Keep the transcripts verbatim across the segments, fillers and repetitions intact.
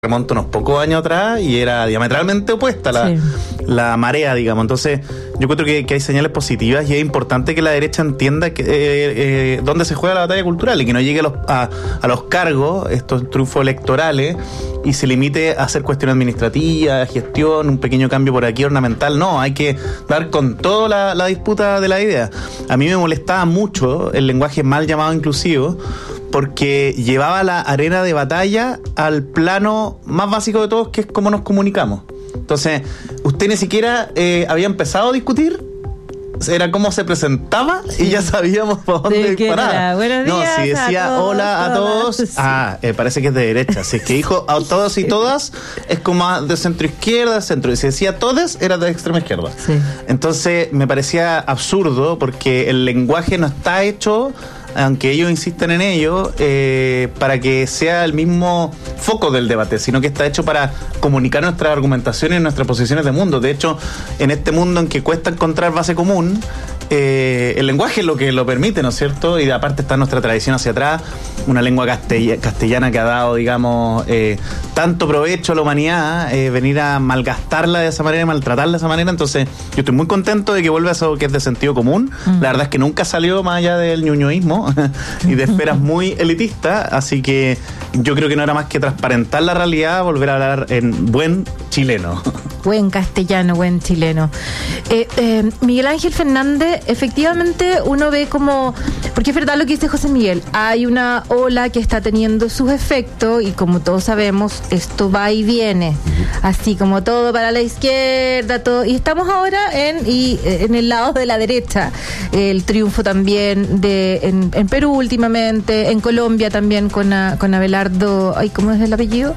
remonta unos pocos años atrás y era diametralmente opuesta la, sí. la marea, digamos. Entonces, yo creo que, que hay señales positivas y es importante que la derecha entienda que, eh, eh, dónde se juega la batalla cultural y que no llegue a los, a, a los cargos, estos triunfos electorales, y se limite a hacer cuestión administrativa, gestión, un pequeño cambio por aquí ornamental. No, hay que dar con toda la, la disputa de la idea. A mí me molestaba mucho el lenguaje mal llamado inclusivo, porque llevaba la arena de batalla al plano más básico de todos, que es cómo nos comunicamos. Entonces, usted ni siquiera eh, había empezado a discutir, era cómo se presentaba, sí. y ya sabíamos por dónde disparar. Buenos días. No, si decía a todos, hola a todos, todas. ah, eh, parece que es de derecha. Si es que dijo a todos y todas, es como de centro izquierda, de centro. Y si decía todes, era de extrema izquierda. Sí. Entonces, me parecía absurdo, porque el lenguaje no está hecho, aunque ellos insisten en ello, eh, para que sea el mismo foco del debate, sino que está hecho para comunicar nuestras argumentaciones y nuestras posiciones de mundo. De hecho, en este mundo en que cuesta encontrar base común, eh, el lenguaje es lo que lo permite, ¿no es cierto? Y de aparte está nuestra tradición hacia atrás, una lengua castell- castellana que ha dado, digamos, eh, tanto provecho a la humanidad, eh, venir a malgastarla de esa manera y maltratarla de esa manera. Entonces, yo estoy muy contento de que vuelva a eso que es de sentido común. Mm. La verdad es que nunca salió más allá del ñuñoísmo y de esferas muy elitistas, así que yo creo que no era más que transparentar la realidad, volver a hablar en buen chileno. Buen castellano, buen chileno. Eh, eh, Miguel Ángel Fernández, efectivamente uno ve como, porque es verdad lo que dice José Miguel, hay una ola que está teniendo sus efectos y como todos sabemos, esto va y viene, así como todo para la izquierda, todo, y estamos ahora en, y, en el lado de la derecha, el triunfo también de en, en Perú últimamente, en Colombia también con, a, con Abelardo, ay, ¿cómo es el apellido?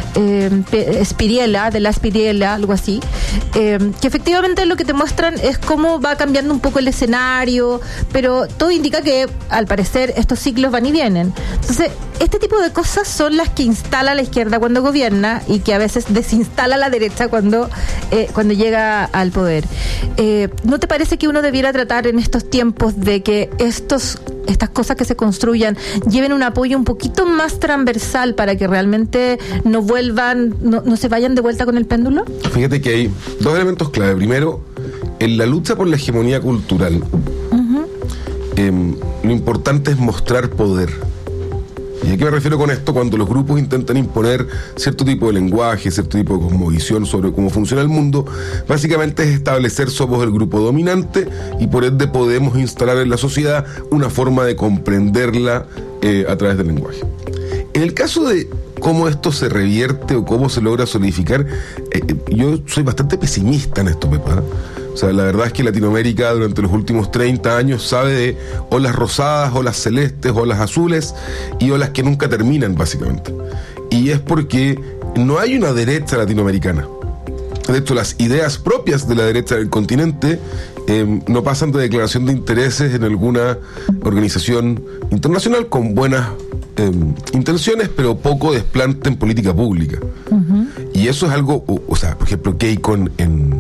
Eh, Spiriela, de la Spiriela, algo así, eh, que efectivamente lo que te muestran es cómo va cambiando un poco el escenario, pero todo indica que al parecer estos ciclos van y vienen. Entonces, este tipo de cosas son las que instala la izquierda cuando gobierna y que a veces desinstala la derecha cuando, eh, cuando llega al poder. Eh, ¿No te parece que uno debiera tratar en estos tiempos de que estos estas cosas que se construyan lleven un apoyo un poquito más transversal para que realmente no vuelvan, no, no se vayan de vuelta con el péndulo? Fíjate que hay dos elementos clave. Primero, en la lucha por la hegemonía cultural, uh-huh. eh, lo importante es mostrar poder. ¿Y a qué me refiero con esto? Cuando los grupos intentan imponer cierto tipo de lenguaje, cierto tipo de cosmovisión sobre cómo funciona el mundo, básicamente es establecer somos el grupo dominante y por ende podemos instalar en la sociedad una forma de comprenderla eh, a través del lenguaje. En el caso de cómo esto se revierte o cómo se logra solidificar, eh, yo soy bastante pesimista en esto, Pepa. O sea, la verdad es que Latinoamérica durante los últimos treinta años sabe de olas rosadas, olas celestes, olas azules y olas que nunca terminan, básicamente. Y es porque no hay una derecha latinoamericana. De hecho, las ideas propias de la derecha del continente eh, no pasan de declaración de intereses en alguna organización internacional con buenas eh, intenciones, pero poco desplante en política pública. Uh-huh. Y eso es algo, o, o sea, por ejemplo, Keiko en...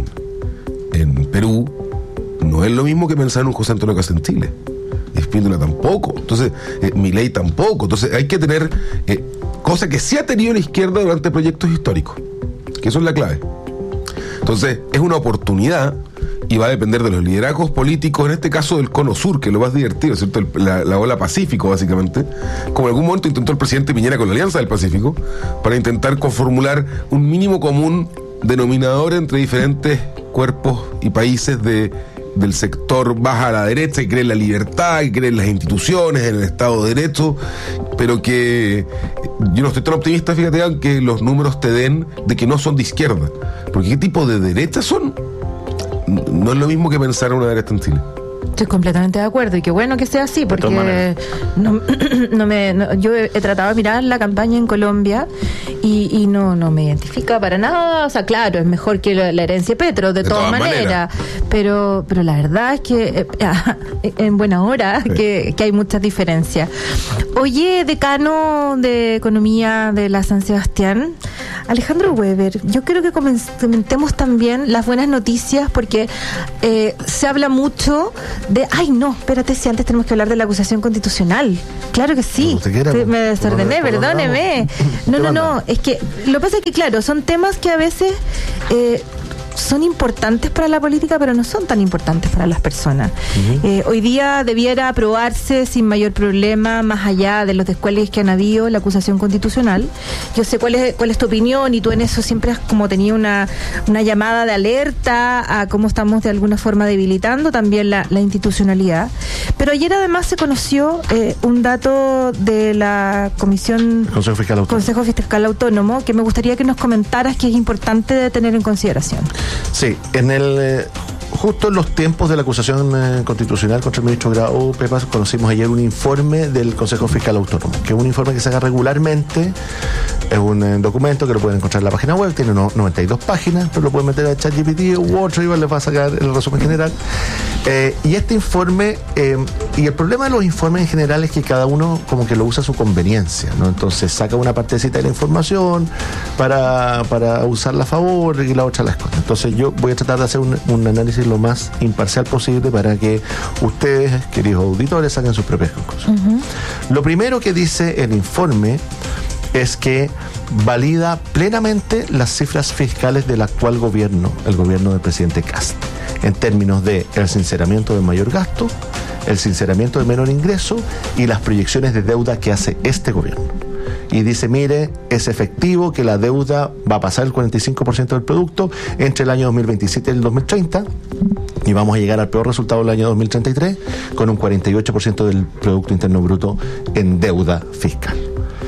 en Perú no es lo mismo que pensar en un José Antonio Cast en Chile. Espíndola tampoco. Entonces, eh, Milei tampoco. Entonces, hay que tener eh, cosa que sí ha tenido la izquierda durante proyectos históricos, que eso es la clave. Entonces, es una oportunidad y va a depender de los liderazgos políticos, en este caso del Cono Sur, que es lo más divertido, ¿cierto? El, la, la ola Pacífico, básicamente, como en algún momento intentó el presidente Piñera con la Alianza del Pacífico, para intentar conformular un mínimo común denominador entre diferentes cuerpos y países de, del sector baja a la derecha, que creen en la libertad, que creen en las instituciones, en el Estado de Derecho, pero que yo no estoy tan optimista, fíjate, aunque los números te den de que no son de izquierda, porque ¿qué tipo de derecha son? No es lo mismo que pensar en una derecha en Chile. Estoy completamente de acuerdo y qué bueno que sea así, porque no, no me, no, yo he, he tratado de mirar la campaña en Colombia y, y no, no me identifica para nada. O sea, claro, es mejor que la, la herencia de Petro, de, de todas, todas maneras, manera. pero pero la verdad es que eh, en buena hora sí. que, que hay muchas diferencias. Oye, decano de Economía de la San Sebastián, Alejandro Weber, yo creo que comentemos también las buenas noticias, porque eh, se habla mucho de, ay no, espérate, si antes tenemos que hablar de la acusación constitucional. Claro que sí, quiera, sí me desordené, perdóneme. No, no, no, es que lo que pasa es que claro, son temas que a veces eh, son importantes para la política, pero no son tan importantes para las personas. Uh-huh. Eh, hoy día debiera aprobarse sin mayor problema, más allá de los descuelgues que han habido, la acusación constitucional. Yo sé cuál es cuál es tu opinión, y tú en eso siempre has como tenido una, una llamada de alerta a cómo estamos de alguna forma debilitando también la, la institucionalidad. Pero ayer además se conoció eh, un dato de la Comisión Consejo Fiscal Autónomo. Consejo Fiscal Autónomo, que me gustaría que nos comentaras, que es importante de tener en consideración. Sí, en el eh, justo en los tiempos de la acusación eh, constitucional contra el ministro Grau, Pepa, conocimos ayer un informe del Consejo Fiscal Autónomo, que es un informe que se haga regularmente. Es un eh, documento que lo pueden encontrar en la página web, tiene no, noventa y dos páginas, pero lo pueden meter a ChatGPT u otro, igual les va a sacar el resumen general. Eh, y este informe, eh, y el problema de los informes en general es que cada uno como que lo usa a su conveniencia, ¿no? Entonces saca una partecita de la información para, para usarla a favor y la otra la esconde. Entonces yo voy a tratar de hacer un, un análisis lo más imparcial posible para que ustedes, queridos auditores, saquen sus propias conclusiones. Uh-huh. Lo primero que dice el informe es que valida plenamente las cifras fiscales del actual gobierno, el gobierno del presidente Kast, en términos de el sinceramiento de mayor gasto, el sinceramiento de menor ingreso y las proyecciones de deuda que hace este gobierno. Y dice, mire, es efectivo que la deuda va a pasar el cuarenta y cinco por ciento del producto entre el año dos mil veintisiete y el dos mil treinta, y vamos a llegar al peor resultado del año dos mil treinta y tres con un cuarenta y ocho por ciento del Producto Interno Bruto en deuda fiscal.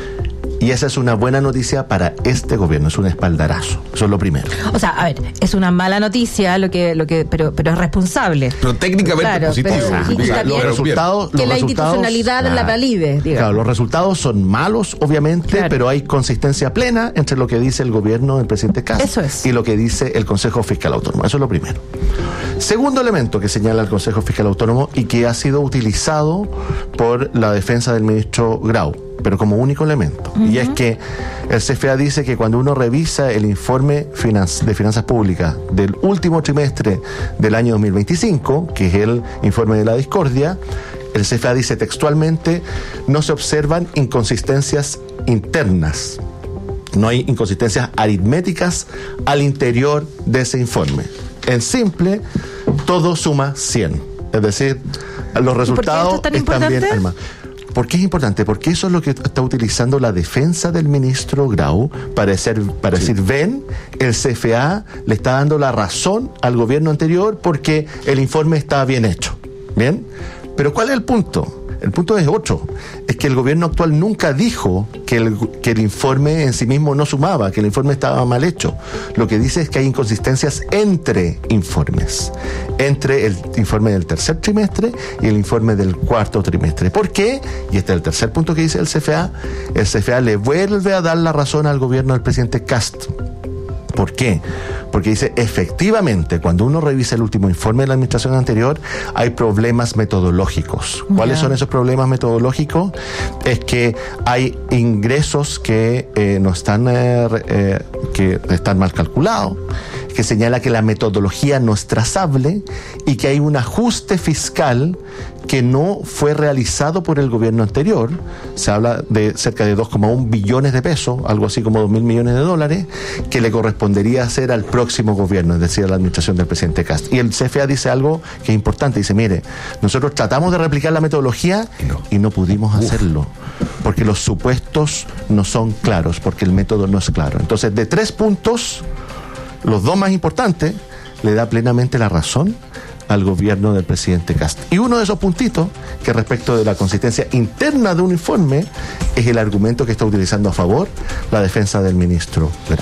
Y esa es una buena noticia para este gobierno, es un espaldarazo. Eso es lo primero. O sea, a ver, es una mala noticia, lo que, lo que, pero, pero es responsable. Pero técnicamente claro, positivo. Pero, y, y Diga, los resultados, que los la resultados, institucionalidad ah, la valide. Digamos. Claro, los resultados son malos, obviamente, claro, pero hay consistencia plena entre lo que dice el gobierno del presidente Kast es. y lo que dice el Consejo Fiscal Autónomo. Eso es lo primero. Segundo elemento que señala el Consejo Fiscal Autónomo y que ha sido utilizado por la defensa del ministro Grau, pero como único elemento. Uh-huh. Y es que el C F A dice que cuando uno revisa el informe finanz- de finanzas públicas del último trimestre del año dos mil veinticinco, que es el informe de la discordia, el C F A dice textualmente, no se observan inconsistencias internas. No hay inconsistencias aritméticas al interior de ese informe. En simple, todo suma cien. Es decir, los resultados ¿Y por qué esto es tan están importante? bien armados. ¿Por qué es importante? Porque eso es lo que está utilizando la defensa del ministro Grau para, ser, para sí. decir, ven, el C F A le está dando la razón al gobierno anterior porque el informe está bien hecho. ¿Bien? Pero ¿cuál es el punto? El punto es otro, es que el gobierno actual nunca dijo que el, que el informe en sí mismo no sumaba, que el informe estaba mal hecho. Lo que dice es que hay inconsistencias entre informes, entre el informe del tercer trimestre y el informe del cuarto trimestre. ¿Por qué? Y este es el tercer punto que dice el C F A, el C F A le vuelve a dar la razón al gobierno del presidente Kast. ¿Por qué? Porque dice, efectivamente, cuando uno revisa el último informe de la administración anterior, hay problemas metodológicos. ¿Cuáles yeah. son esos problemas metodológicos? Es que hay ingresos que eh, no están, eh, eh, que están mal calculados, que señala que la metodología no es trazable y que hay un ajuste fiscal que no fue realizado por el gobierno anterior. Se habla de cerca de dos coma uno billones de pesos, algo así como dos mil millones de dólares, que le correspondería hacer al próximo gobierno, es decir, a la administración del presidente Kast. Y el C F A dice algo que es importante, dice, mire, nosotros tratamos de replicar la metodología no. y no pudimos Uf. hacerlo, porque los supuestos no son claros, porque el método no es claro. Entonces, de tres puntos, los dos más importantes, le da plenamente la razón al gobierno del presidente Kast. Y uno de esos puntitos, que respecto de la consistencia interna de un informe, es el argumento que está utilizando a favor la defensa del ministro Grau.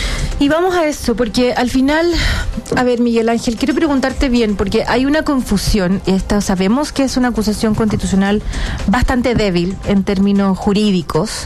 Y vamos a eso, porque al final, a ver, Miguel Ángel, quiero preguntarte bien, porque hay una confusión. Esta, sabemos que es una acusación constitucional bastante débil en términos jurídicos,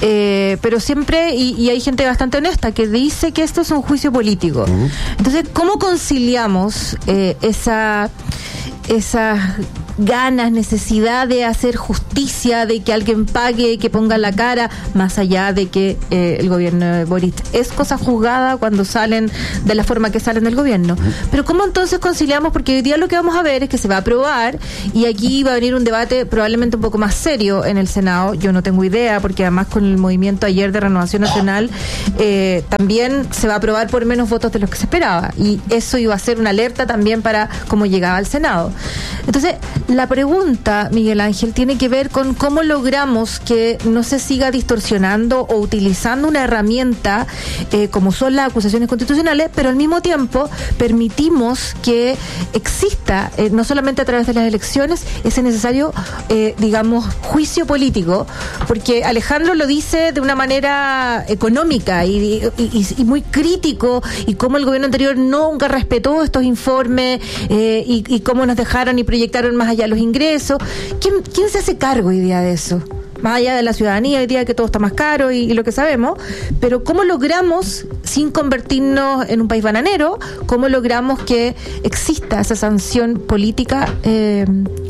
eh, pero siempre, y, y hay gente bastante honesta que dice que esto es un juicio político. Uh-huh. Entonces, ¿cómo conciliamos eh, esa, esa ganas, necesidad de hacer justicia, de que alguien pague, que ponga la cara, más allá de que eh, el gobierno de Boric es cosa juzgada cuando salen de la forma que salen del gobierno. Pero ¿cómo entonces conciliamos? Porque hoy día lo que vamos a ver es que se va a aprobar y aquí va a venir un debate probablemente un poco más serio en el Senado. Yo no tengo idea, porque además con el movimiento ayer de Renovación Nacional eh, también se va a aprobar por menos votos de los que se esperaba, y eso iba a ser una alerta también para cómo llegaba al Senado. Entonces, la pregunta, Miguel Ángel, tiene que ver con cómo logramos que no se siga distorsionando o utilizando una herramienta eh, como son las acusaciones constitucionales, pero al mismo tiempo permitimos que exista, eh, no solamente a través de las elecciones, ese necesario, eh, digamos, juicio político, porque Alejandro lo dice de una manera económica y, y, y muy crítico, y cómo el gobierno anterior nunca respetó estos informes eh, y, y cómo nos dejaron y proyectaron más allá los ingresos. ¿Quién, quién se hace cargo hoy día de eso? Más allá de la ciudadanía, hoy día que todo está más caro y, y lo que sabemos, pero ¿cómo logramos, sin convertirnos en un país bananero, cómo logramos que exista esa sanción política eh,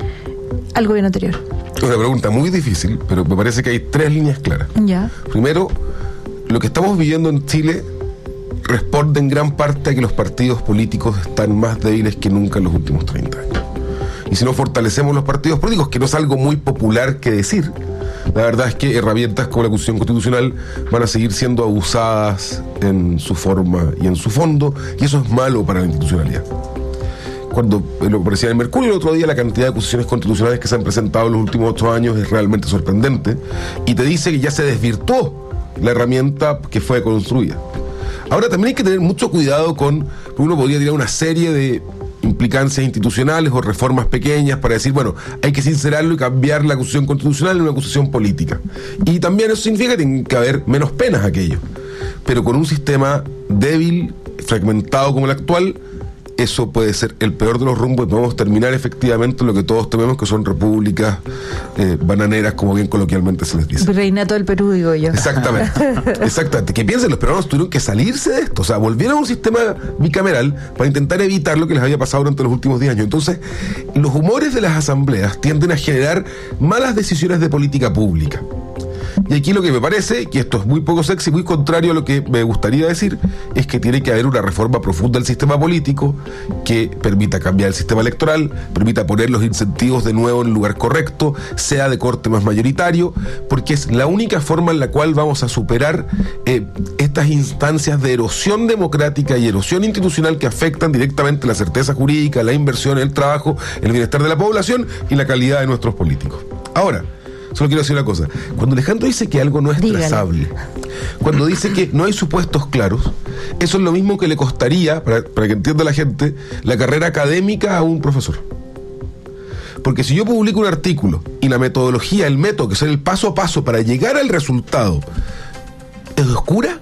al gobierno anterior? Una pregunta muy difícil, pero me parece que hay tres líneas claras. Ya. Primero, lo que estamos viviendo en Chile responde en gran parte a que los partidos políticos están más débiles que nunca en los últimos treinta años. Y si no fortalecemos los partidos políticos, que no es algo muy popular que decir, la verdad es que herramientas como la acusación constitucional van a seguir siendo abusadas en su forma y en su fondo, y eso es malo para la institucionalidad. Cuando lo parecía en Mercurio el otro día, la cantidad de acusaciones constitucionales que se han presentado en los últimos ocho años es realmente sorprendente, y te dice que ya se desvirtuó la herramienta que fue construida. Ahora también hay que tener mucho cuidado con, uno podría tirar una serie de implicancias institucionales o reformas pequeñas para decir, bueno, hay que sincerarlo y cambiar la acusación constitucional en una acusación política. Y también eso significa que tiene que haber menos penas aquello. Pero con un sistema débil, fragmentado como el actual, eso puede ser el peor de los rumbos y podemos terminar efectivamente lo que todos tememos, que son repúblicas eh, bananeras, como bien coloquialmente se les dice. Reinato del Perú, digo yo. Exactamente, exactamente. Que piensen, los peruanos tuvieron que salirse de esto, o sea, volvieron a un sistema bicameral para intentar evitar lo que les había pasado durante los últimos diez años. Entonces, los humores de las asambleas tienden a generar malas decisiones de política pública. Y aquí lo que me parece, que esto es muy poco sexy, muy contrario a lo que me gustaría decir, es que tiene que haber una reforma profunda del sistema político que permita cambiar el sistema electoral, permita poner los incentivos de nuevo en el lugar correcto, sea de corte más mayoritario, porque es la única forma en la cual vamos a superar eh, estas instancias de erosión democrática y erosión institucional que afectan directamente la certeza jurídica, la inversión, el trabajo, el bienestar de la población y la calidad de nuestros políticos. Ahora, solo quiero decir una cosa. Cuando Alejandro dice que algo no es Dígale. trazable, cuando dice que no hay supuestos claros, eso es lo mismo que le costaría, para, para que entienda la gente, la carrera académica a un profesor. Porque si yo publico un artículo y la metodología, el método, que es el paso a paso para llegar al resultado, es oscura,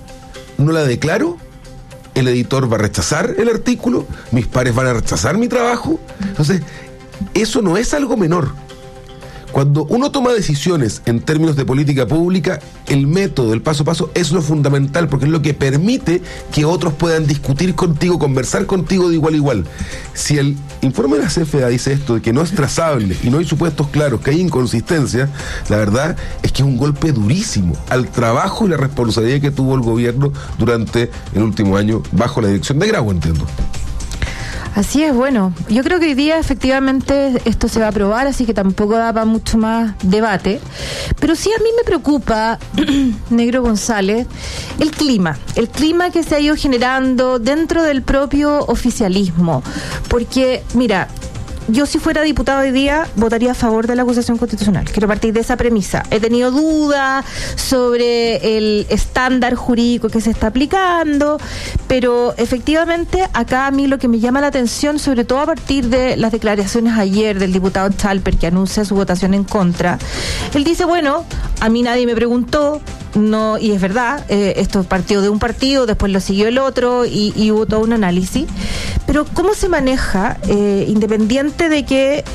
no la declaro, el editor va a rechazar el artículo, mis pares van a rechazar mi trabajo. Entonces, eso no es algo menor. Cuando uno toma decisiones en términos de política pública, el método, el paso a paso, es lo fundamental, porque es lo que permite que otros puedan discutir contigo, conversar contigo de igual a igual. Si el informe de la C F A dice esto, de que no es trazable y no hay supuestos claros, que hay inconsistencias, la verdad es que es un golpe durísimo al trabajo y la responsabilidad que tuvo el gobierno durante el último año bajo la dirección de Grau, entiendo. Así es, bueno, yo creo que hoy día efectivamente esto se va a aprobar, así que tampoco da para mucho más debate, pero sí a mí me preocupa, Negro González, el clima, el clima que se ha ido generando dentro del propio oficialismo, porque, mira, yo si fuera diputada hoy día votaría a favor de la acusación constitucional. Quiero partir de esa premisa. He tenido dudas sobre el estándar jurídico que se está aplicando, pero efectivamente acá a mí lo que me llama la atención, sobre todo a partir de las declaraciones ayer del diputado Chalper, que anuncia su votación en contra, él dice, bueno, a mí nadie me preguntó, no, y es verdad, eh, esto partió de un partido, después lo siguió el otro y, y hubo todo un análisis, pero ¿cómo se maneja, eh, independiente de que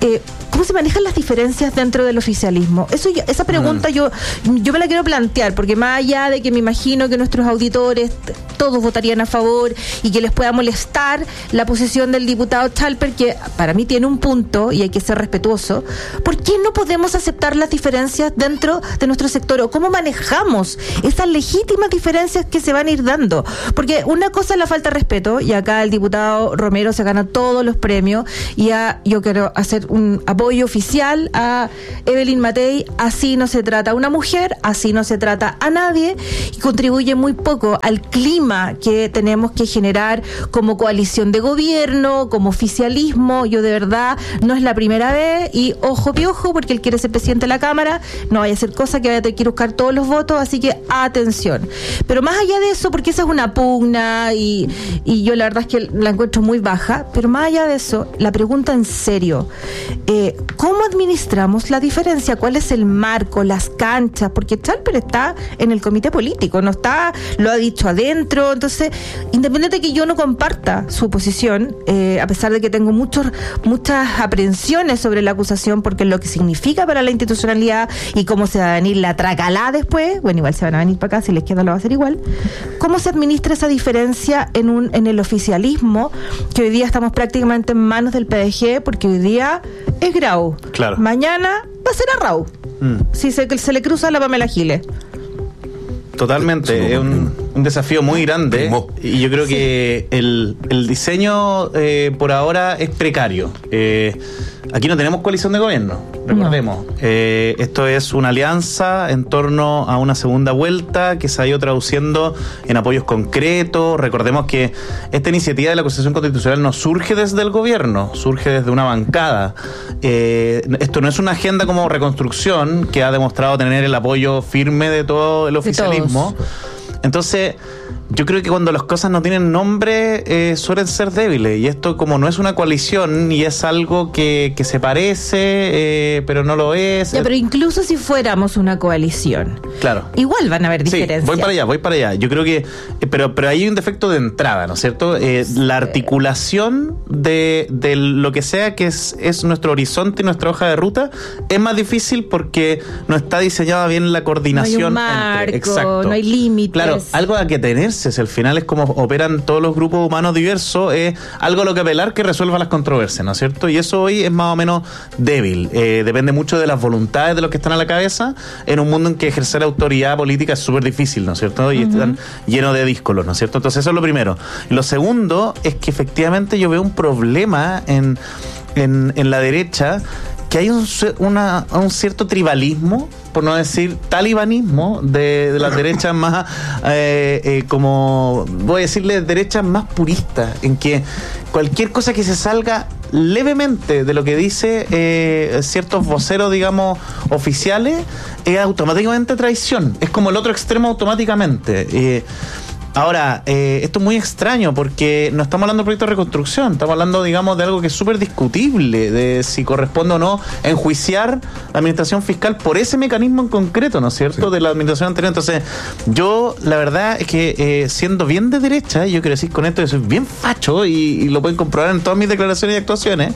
eh, ¿cómo se manejan las diferencias dentro del oficialismo? Eso yo, esa pregunta mm. yo, yo me la quiero plantear, porque más allá de que me imagino que nuestros auditores todos votarían a favor y que les pueda molestar la posición del diputado Chalper, que para mí tiene un punto y hay que ser respetuoso, ¿por qué no podemos aceptar las diferencias dentro de nuestro sector? ¿O cómo manejamos esas legítimas diferencias que se van a ir dando? Porque una cosa es la falta de respeto, y acá el diputado Romero se gana todos los premios, y a, yo quiero hacer un apoyo oficial a Evelyn Matei. Así no se trata a una mujer, así no se trata a nadie, y contribuye muy poco al clima que tenemos que generar como coalición de gobierno, como oficialismo. Yo de verdad, no es la primera vez, y ojo piojo, porque él quiere ser presidente de la Cámara, no vaya a hacer cosa que vaya a tener que buscar todos los votos, así que atención. Pero más allá de eso, porque esa es una pugna, y, y yo la verdad es que la encuentro muy baja, pero más allá de eso, la pregunta en serio, eh, ¿cómo administramos la diferencia? ¿Cuál es el marco, las canchas? Porque Chalper está en el comité político, no está, lo ha dicho adentro. Entonces, independiente de que yo no comparta su posición, eh, a pesar de que tengo muchos, muchas aprehensiones sobre la acusación, porque es lo que significa para la institucionalidad y cómo se va a venir la tracalá después, bueno, igual se van a venir para acá, si la izquierda lo va a hacer igual. ¿Cómo se administra esa diferencia en un en el oficialismo, que hoy día estamos prácticamente en manos del P D G, porque hoy día es Grau, claro, mañana va a ser a Rau, mm. si se, se le cruza la Pamela Giles? Totalmente, es un, un desafío muy grande, y yo creo que el, el diseño eh, por ahora es precario. Eh, aquí no tenemos coalición de gobierno, recordemos. No. Eh, esto es una alianza en torno a una segunda vuelta que se ha ido traduciendo en apoyos concretos. Recordemos que esta iniciativa de la acusación constitucional no surge desde el gobierno, surge desde una bancada. Eh, esto no es una agenda como Reconstrucción, que ha demostrado tener el apoyo firme de todo el oficialismo. Entonces, yo creo que cuando las cosas no tienen nombre, eh, suelen ser débiles. Y esto, como no es una coalición y es algo que, que se parece, eh, pero no lo es. Ya, pero incluso si fuéramos una coalición, claro, igual van a haber diferencias. Sí, voy para allá, voy para allá. Yo creo que, eh, pero, pero hay un defecto de entrada, ¿no es cierto? Eh, sí. La articulación de, de lo que sea que es, es nuestro horizonte y nuestra hoja de ruta es más difícil porque no está diseñada bien la coordinación. No hay un marco, entre, exacto, no hay límites. Claro, algo a que tenerse. Si al final es como operan todos los grupos humanos diversos, es algo a lo que apelar que resuelva las controversias, ¿no es cierto? Y eso hoy es más o menos débil. Eh, depende mucho de las voluntades de los que están a la cabeza, en un mundo en que ejercer autoridad política es súper difícil, ¿no es cierto? Y uh-huh. están llenos de díscolos, ¿no es cierto? Entonces eso es lo primero. Lo segundo es que efectivamente yo veo un problema en, en, en la derecha, que hay un, una, un cierto tribalismo, por no decir talibanismo, de, de las derechas más, eh, eh, como, voy a decirle, derechas más puristas, en que cualquier cosa que se salga levemente de lo que dice eh, ciertos voceros, digamos, oficiales, es automáticamente traición. Es como el otro extremo automáticamente. Eh, Ahora, eh, esto es muy extraño porque no estamos hablando de proyecto de reconstrucción, estamos hablando, digamos, de algo que es súper discutible, de si corresponde o no enjuiciar la administración fiscal por ese mecanismo en concreto, ¿no es cierto?, sí, de la administración anterior. Entonces, yo, la verdad es que eh, siendo bien de derecha, yo quiero decir con esto que soy bien facho, y, y lo pueden comprobar en todas mis declaraciones y actuaciones,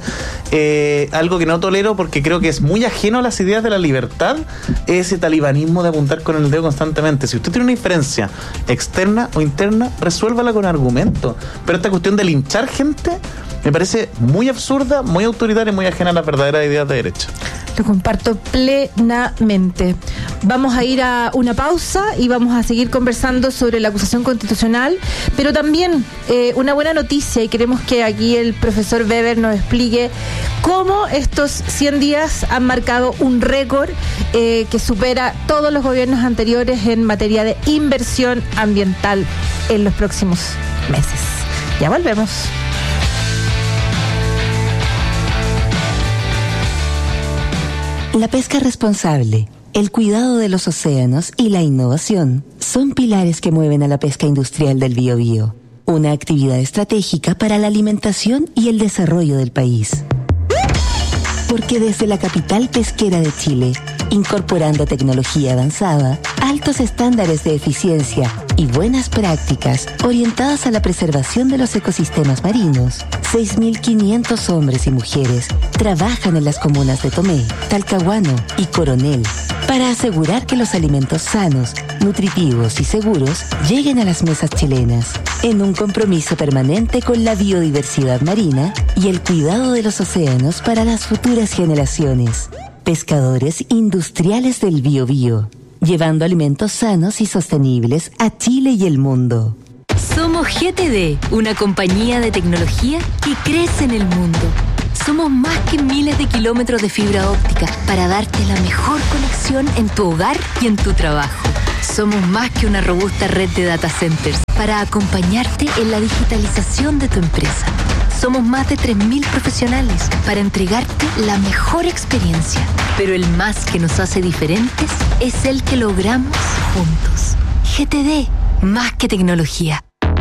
eh, algo que no tolero porque creo que es muy ajeno a las ideas de la libertad, ese talibanismo de apuntar con el dedo constantemente. Si usted tiene una diferencia externa o interna, resuélvala con argumentos. Pero esta cuestión de linchar gente me parece muy absurda, muy autoritaria y muy ajena a las verdaderas ideas de derecha. Lo comparto plenamente. Vamos a ir a una pausa y vamos a seguir conversando sobre la acusación constitucional, pero también eh, una buena noticia, y queremos que aquí el profesor Weber nos explique cómo estos cien días han marcado un récord eh, que supera todos los gobiernos anteriores en materia de inversión ambiental en los próximos meses. Ya volvemos. La pesca responsable, el cuidado de los océanos y la innovación son pilares que mueven a la pesca industrial del Biobío, una actividad estratégica para la alimentación y el desarrollo del país. Porque desde la capital pesquera de Chile, incorporando tecnología avanzada, altos estándares de eficiencia y buenas prácticas orientadas a la preservación de los ecosistemas marinos, seis mil quinientos hombres y mujeres trabajan en las comunas de Tomé, Talcahuano y Coronel para asegurar que los alimentos sanos, nutritivos y seguros lleguen a las mesas chilenas, en un compromiso permanente con la biodiversidad marina y el cuidado de los océanos para las futuras generaciones. Pescadores industriales del Biobío, llevando alimentos sanos y sostenibles a Chile y el mundo. Somos G T D, una compañía de tecnología que crece en el mundo. Somos más que miles de kilómetros de fibra óptica para darte la mejor conexión en tu hogar y en tu trabajo. Somos más que una robusta red de data centers para acompañarte en la digitalización de tu empresa. Somos más de tres mil profesionales para entregarte la mejor experiencia. Pero el más que nos hace diferentes es el que logramos juntos. G T D, más que tecnología.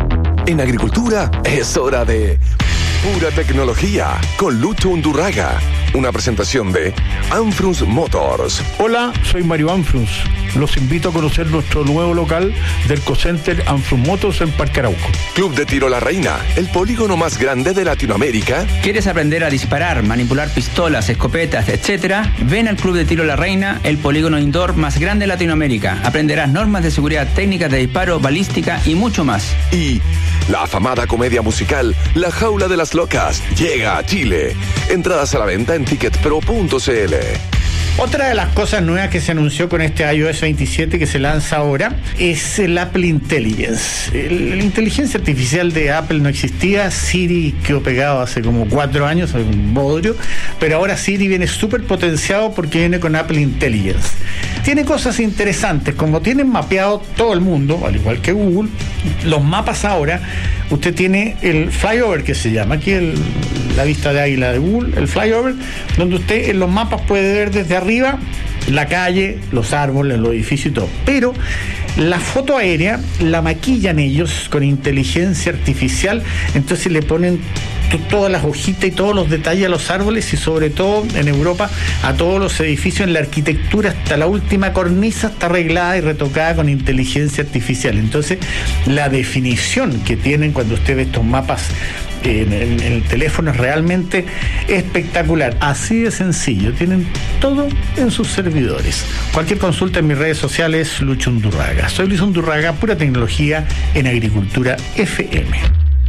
En agricultura es hora de Pura Tecnología con Lucho Undurraga. Una presentación de Anfrunz Motors. Hola, soy Mario Anfrunz. Los invito a conocer nuestro nuevo local del Ecocenter Anfrunz Motors en Parque Arauco. Club de Tiro La Reina, el polígono más grande de Latinoamérica. ¿Quieres aprender a disparar, manipular pistolas, escopetas, etcétera? Ven al Club de Tiro La Reina, el polígono indoor más grande de Latinoamérica. Aprenderás normas de seguridad, técnicas de disparo, balística y mucho más. Y la afamada comedia musical La Jaula de las Locas llega a Chile. Entradas a la venta en ticket pro punto c l. Otra de las cosas nuevas que se anunció con este iOS veintisiete que se lanza ahora es el Apple Intelligence. El, la inteligencia artificial de Apple no existía. Siri quedó pegado hace como cuatro años, un bodrio, pero ahora Siri viene súper potenciado porque viene con Apple Intelligence. Tiene cosas interesantes, como tienen mapeado todo el mundo, al igual que Google, los mapas ahora, usted tiene el flyover que se llama, aquí el, la vista de águila de Google, el flyover, donde usted en los mapas puede ver desde arriba la calle, los árboles, los edificios y todo. Pero la foto aérea la maquillan ellos con inteligencia artificial, entonces le ponen t- todas las hojitas y todos los detalles a los árboles y sobre todo en Europa a todos los edificios, en la arquitectura hasta la última cornisa está arreglada y retocada con inteligencia artificial. Entonces la definición que tienen cuando usted ve estos mapas En el, en el teléfono es realmente espectacular. Así de sencillo, tienen todo en sus servidores. Cualquier consulta en mis redes sociales, Lucho Undurraga. Soy Luis Undurraga, Pura Tecnología en Agricultura F M.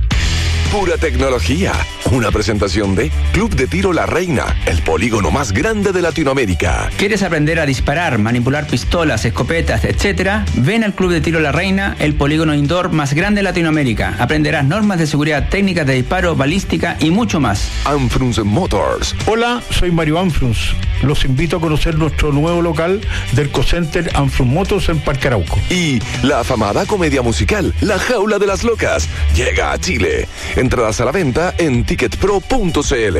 Pura Tecnología, una presentación de Club de Tiro La Reina, el polígono más grande de Latinoamérica. ¿Quieres aprender a disparar, manipular pistolas, escopetas, etcétera? Ven al Club de Tiro La Reina, el polígono indoor más grande de Latinoamérica. Aprenderás normas de seguridad, técnicas de disparo, balística y mucho más. Anfrunz Motors. Hola, soy Mario Anfrunz. Los invito a conocer nuestro nuevo local del Ecocenter Anfrunz Motors en Parque Arauco. Y la afamada comedia musical La Jaula de las Locas llega a Chile. Entradas a la venta en ticket pro punto c l.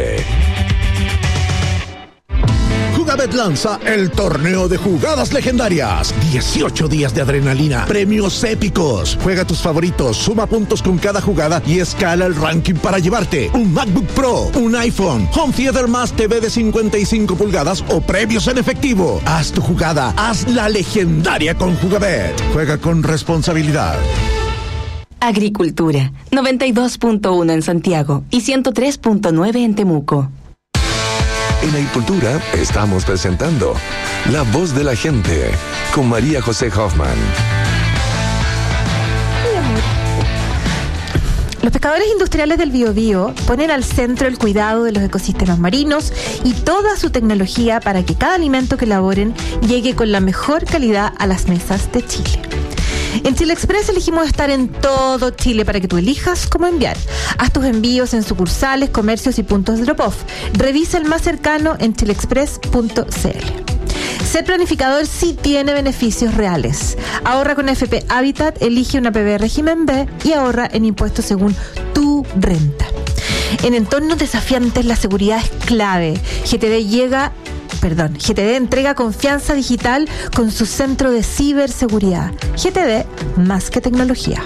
Jugabet lanza el torneo de jugadas legendarias. dieciocho días de adrenalina, premios épicos. Juega tus favoritos, suma puntos con cada jugada y escala el ranking para llevarte un MacBook Pro, un iPhone, Home Theater más T V de cincuenta y cinco pulgadas o premios en efectivo. Haz tu jugada, haz la legendaria con Jugabet. Juega con responsabilidad. Agricultura, noventa y dos punto uno en Santiago y ciento tres punto nueve en Temuco. En Agricultura estamos presentando La Voz de la Gente con María José Hoffman. Los pescadores industriales del Biobío ponen al centro el cuidado de los ecosistemas marinos y toda su tecnología para que cada alimento que elaboren llegue con la mejor calidad a las mesas de Chile. En Chile Express elegimos estar en todo Chile para que tú elijas cómo enviar. Haz tus envíos en sucursales, comercios y puntos de drop-off. Revisa el más cercano en chile express punto c l. Ser planificador sí tiene beneficios reales. Ahorra con F P Habitat, elige una P B régimen B y ahorra en impuestos según tu renta. En entornos desafiantes la seguridad es clave. G T D llega... Perdón, G T D entrega confianza digital con su centro de ciberseguridad. G T D, más que tecnología.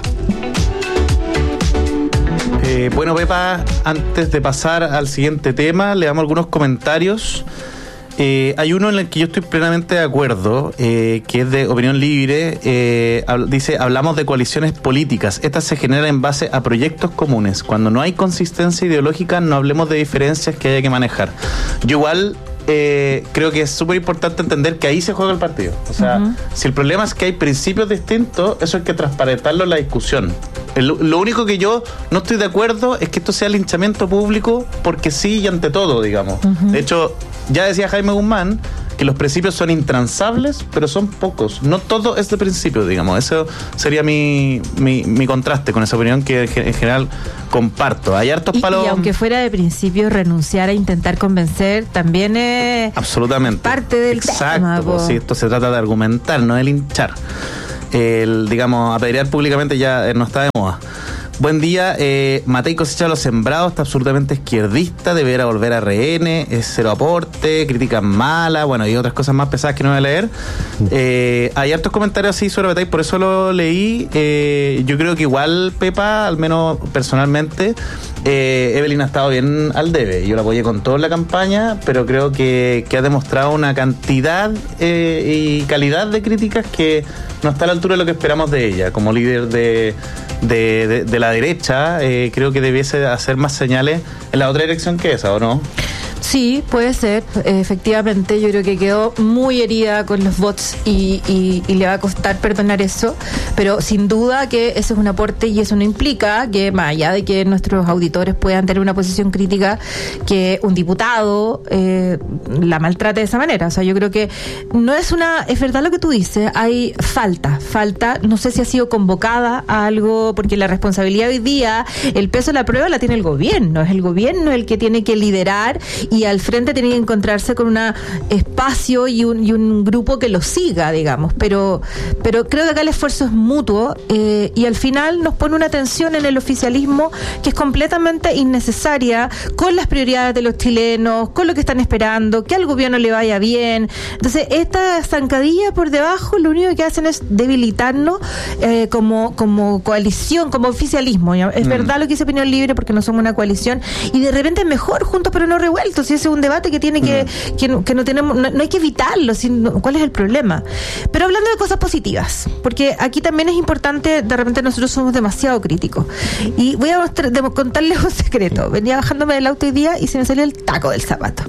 Eh, bueno, Pepa, antes de pasar al siguiente tema, le damos algunos comentarios. Eh, hay uno en el que yo estoy plenamente de acuerdo, eh, que es de opinión libre. Eh, hab- dice, hablamos de coaliciones políticas. Estas se generan en base a proyectos comunes. Cuando no hay consistencia ideológica, no hablemos de diferencias que haya que manejar. Yo igual... Eh, creo que es súper importante entender que ahí se juega el partido. O sea, uh-huh. si el problema es que hay principios distintos, eso hay que transparentarlo en la discusión. El, lo único que yo no estoy de acuerdo es que esto sea linchamiento público porque sí y ante todo, digamos. Uh-huh. De hecho, ya decía Jaime Guzmán que los principios son intransables, pero son pocos. No todo es de principio, digamos. Eso sería mi, mi, mi contraste con esa opinión que en general comparto. Hay hartos y, palos... Y aunque fuera de principio, renunciar a intentar convencer también es... Absolutamente. Parte del Exacto, tema. Pues, sí, esto se trata de argumentar, no de linchar. El, digamos, apedrear públicamente ya no está de moda. Buen día, eh, Matei cosecha los sembrados, está absolutamente izquierdista, deberá volver a R N, es cero aporte, críticas malas, bueno, y otras cosas más pesadas que no voy a leer. Eh, hay hartos comentarios así sobre Matei, por eso lo leí. Eh, yo creo que igual, Pepa, al menos personalmente, eh, Evelyn ha estado bien al debe. Yo la apoyé con toda la campaña, pero creo que, que ha demostrado una cantidad eh, y calidad de críticas que no está a la altura de lo que esperamos de ella. Como líder de, de, de, de la derecha, eh, creo que debiese hacer más señales en la otra dirección que esa, ¿o no? Sí, puede ser, efectivamente. Yo creo que quedó muy herida con los bots y, y, y le va a costar perdonar eso, pero sin duda que ese es un aporte y eso no implica que, más allá de que nuestros auditores puedan tener una posición crítica, que un diputado eh, la maltrate de esa manera. O sea, yo creo que no es una... Es verdad lo que tú dices, hay falta, falta, no sé si ha sido convocada a algo, porque la responsabilidad hoy día, el peso de la prueba la tiene el gobierno, es el gobierno el que tiene que liderar y al frente tiene que encontrarse con un espacio y un, y un grupo que lo siga, digamos, pero pero creo que acá el esfuerzo es mutuo eh, y al final nos pone una tensión en el oficialismo que es completamente innecesaria con las prioridades de los chilenos, con lo que están esperando, que al gobierno le vaya bien. Entonces, esta zancadilla por debajo lo único que hacen es debilitarnos eh, como, como coalición, como oficialismo. Es mm. verdad lo que dice Opinión Libre, porque no somos una coalición y de repente es mejor juntos pero no revueltos. Si ese es un debate que tiene que, mm. que, no, que no tenemos, no, no hay que evitarlo, sino, ¿cuál es el problema? Pero hablando de cosas positivas, porque aquí también es importante, de repente nosotros somos demasiado críticos. Y voy a mostrar, de, contarles un secreto. Venía bajándome del auto hoy día y se me salió el taco del zapato.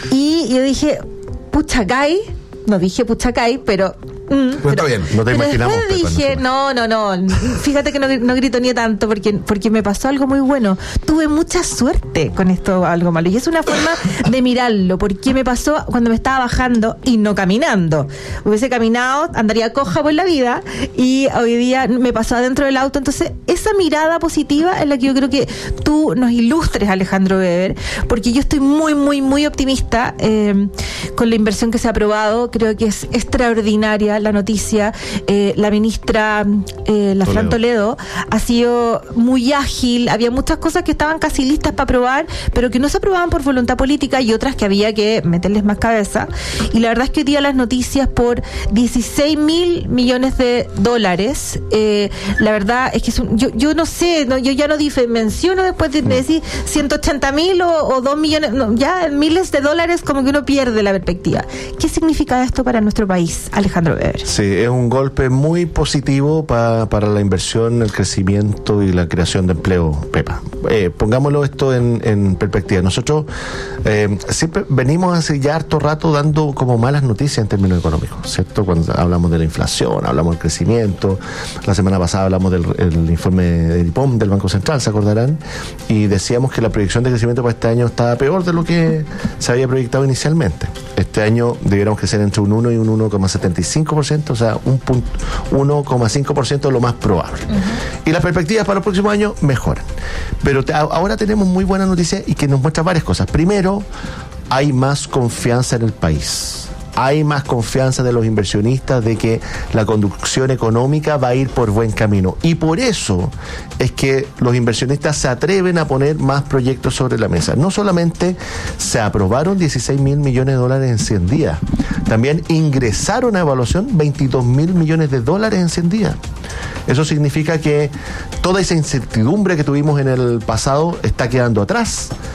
Y yo dije, puchacay, no dije puchacay, pero... Mm, pero está bien, no te imaginamos. Después dije, no, no, no, fíjate que no, no gritoneé tanto porque, porque me pasó algo muy bueno. Tuve mucha suerte con esto, algo malo. Y es una forma de mirarlo, porque me pasó cuando me estaba bajando y no caminando. Hubiese caminado, andaría coja por la vida y hoy día me pasó adentro del auto. Entonces, esa mirada positiva es la que yo creo que tú nos ilustres, Alejandro Weber, porque yo estoy muy, muy, muy optimista eh, con la inversión que se ha aprobado. Creo que es extraordinaria la noticia. Eh, la ministra eh, la Fran Toledo ha sido muy ágil, había muchas cosas que estaban casi listas para aprobar, pero que no se aprobaban por voluntad política y otras que había que meterles más cabeza, y la verdad es que hoy día las noticias por dieciséis mil millones de dólares, eh, la verdad es que es un, yo, yo no sé, no, yo ya no menciono después de, de decir ciento ochenta mil o, o dos millones, no, ya miles de dólares, como que uno pierde la perspectiva. ¿Qué significa esto para nuestro país, Alejandro Weber? Sí, es un golpe muy positivo pa, para la inversión, el crecimiento y la creación de empleo, Pepa. Eh, pongámoslo esto en, en perspectiva. Nosotros eh, siempre venimos hace ya harto rato dando como malas noticias en términos económicos, ¿cierto? Cuando hablamos de la inflación, hablamos del crecimiento. La semana pasada hablamos del el informe del I P O M del Banco Central, ¿se acordarán? Y decíamos que la proyección de crecimiento para este año estaba peor de lo que se había proyectado inicialmente. Este año debiéramos crecer entre un uno y un uno coma setenta y cinco por ciento, o sea, un uno coma cinco por ciento es lo más probable. Uh-huh. Y las perspectivas para los próximos años mejoran. Pero te, ahora tenemos muy buena noticia y que nos muestra varias cosas. Primero, hay más confianza en el país. Hay más confianza de los inversionistas de que la conducción económica va a ir por buen camino. Y por eso es que los inversionistas se atreven a poner más proyectos sobre la mesa. No solamente se aprobaron dieciséis mil millones de dólares en cien días, también ingresaron a evaluación veintidós mil millones de dólares en cien días. Eso significa que toda esa incertidumbre que tuvimos en el pasado está quedando atrás.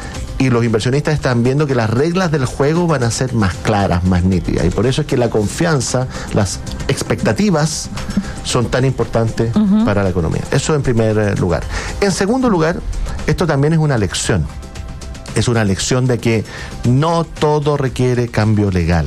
y los inversionistas están viendo que las reglas del juego van a ser más claras, más nítidas. Y por eso es que la confianza, las expectativas son tan importantes uh-huh. para la economía. Eso en primer lugar. En segundo lugar, esto también es una lección. Es una lección de que no todo requiere cambio legal.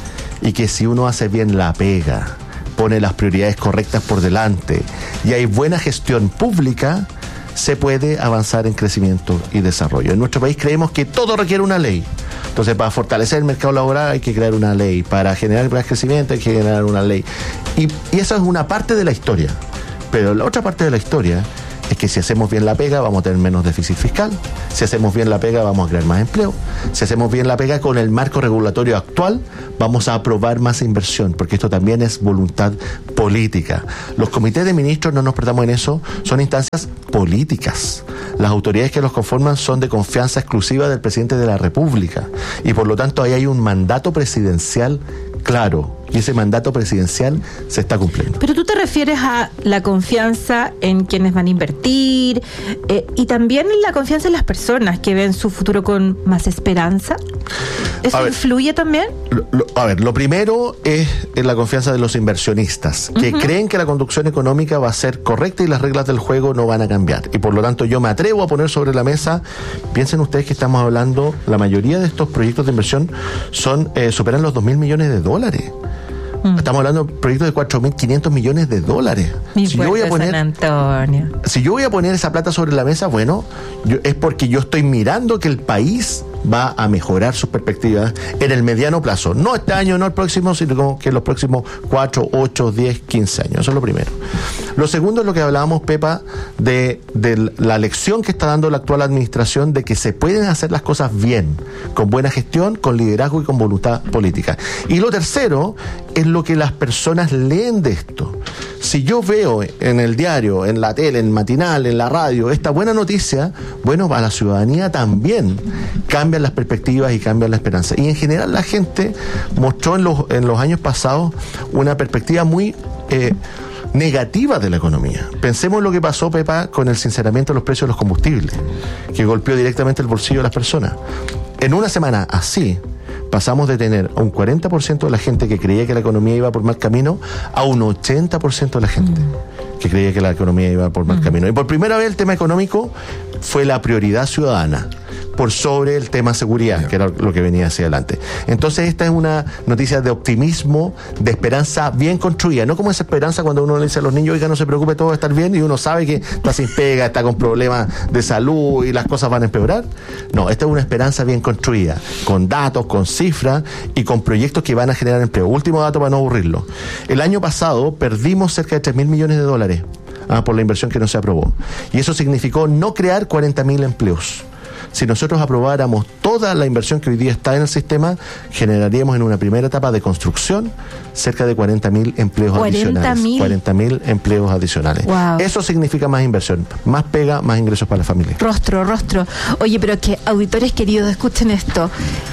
Y que si uno hace bien la pega, pone las prioridades correctas por delante y hay buena gestión pública, se puede avanzar en crecimiento y desarrollo. En nuestro país creemos que todo requiere una ley. Entonces, para fortalecer el mercado laboral hay que crear una ley. Para generar más crecimiento hay que generar una ley. Y, y eso es una parte de la historia. Pero la otra parte de la historia es que si hacemos bien la pega vamos a tener menos déficit fiscal. Si hacemos bien la pega vamos a crear más empleo. Si hacemos bien la pega con el marco regulatorio actual vamos a aprobar más inversión, porque esto también es voluntad política. Los comités de ministros, no nos perdamos en eso, son instancias políticas. Las autoridades que los conforman son de confianza exclusiva del presidente de la República y por lo tanto ahí hay un mandato presidencial claro, y ese mandato presidencial se está cumpliendo. Pero tú te refieres a la confianza en quienes van a invertir eh, y también la confianza en las personas que ven su futuro con más esperanza. ¿Eso a ver, influye también? Lo, lo, a ver, lo primero es en la confianza de los inversionistas, que uh-huh. creen que la conducción económica va a ser correcta y las reglas del juego no van a cambiar. Y por lo tanto yo me atrevo a poner sobre la mesa, piensen ustedes que estamos hablando, la mayoría de estos proyectos de inversión son eh, superan los dos mil millones de dólares. Mm. Estamos hablando de proyectos de cuatro mil quinientos millones de dólares. Mi si yo voy a poner, San Antonio. Si yo voy a poner esa plata sobre la mesa, bueno, yo, es porque yo estoy mirando que el país va a mejorar sus perspectivas en el mediano plazo. No este año, no el próximo, sino que en los próximos cuatro, ocho, diez, quince años. Eso es lo primero. Lo segundo es lo que hablábamos, Pepa, de, de la lección que está dando la actual administración de que se pueden hacer las cosas bien, con buena gestión, con liderazgo y con voluntad política. Y lo tercero es lo que las personas leen de esto. Si yo veo en el diario, en la tele, en el matinal, en la radio, esta buena noticia, bueno, para la ciudadanía también cambian las perspectivas y cambian la esperanza. Y en general la gente mostró en los, en los años pasados una perspectiva muy eh, negativa de la economía. Pensemos en lo que pasó, Pepa, con el sinceramiento de los precios de los combustibles, que golpeó directamente el bolsillo de las personas. En una semana así, pasamos de tener a un cuarenta por ciento de la gente que creía que la economía iba por mal camino a un ochenta por ciento de la gente mm. que creía que la economía iba por mal mm. camino. Y por primera vez el tema económico fue la prioridad ciudadana por sobre el tema seguridad, que era lo que venía hacia adelante. Entonces esta es una noticia de optimismo, de esperanza bien construida, no como esa esperanza cuando uno le dice a los niños, oiga, no se preocupe, todo va a estar bien, y uno sabe que está sin pega, está con problemas de salud y las cosas van a empeorar. No, esta es una esperanza bien construida, con datos, con cifras y con proyectos que van a generar empleo. Último dato para no aburrirlo. El año pasado perdimos cerca de tres mil millones de dólares ah, por la inversión que no se aprobó. Y eso significó no crear cuarenta mil empleos. Si nosotros aprobáramos toda la inversión que hoy día está en el sistema, generaríamos en una primera etapa de construcción cerca de cuarenta mil empleos adicionales. cuarenta mil empleos adicionales. Wow. Eso significa más inversión, más pega, más ingresos para la familia. Rostro, rostro. Oye, pero que auditores queridos, escuchen esto.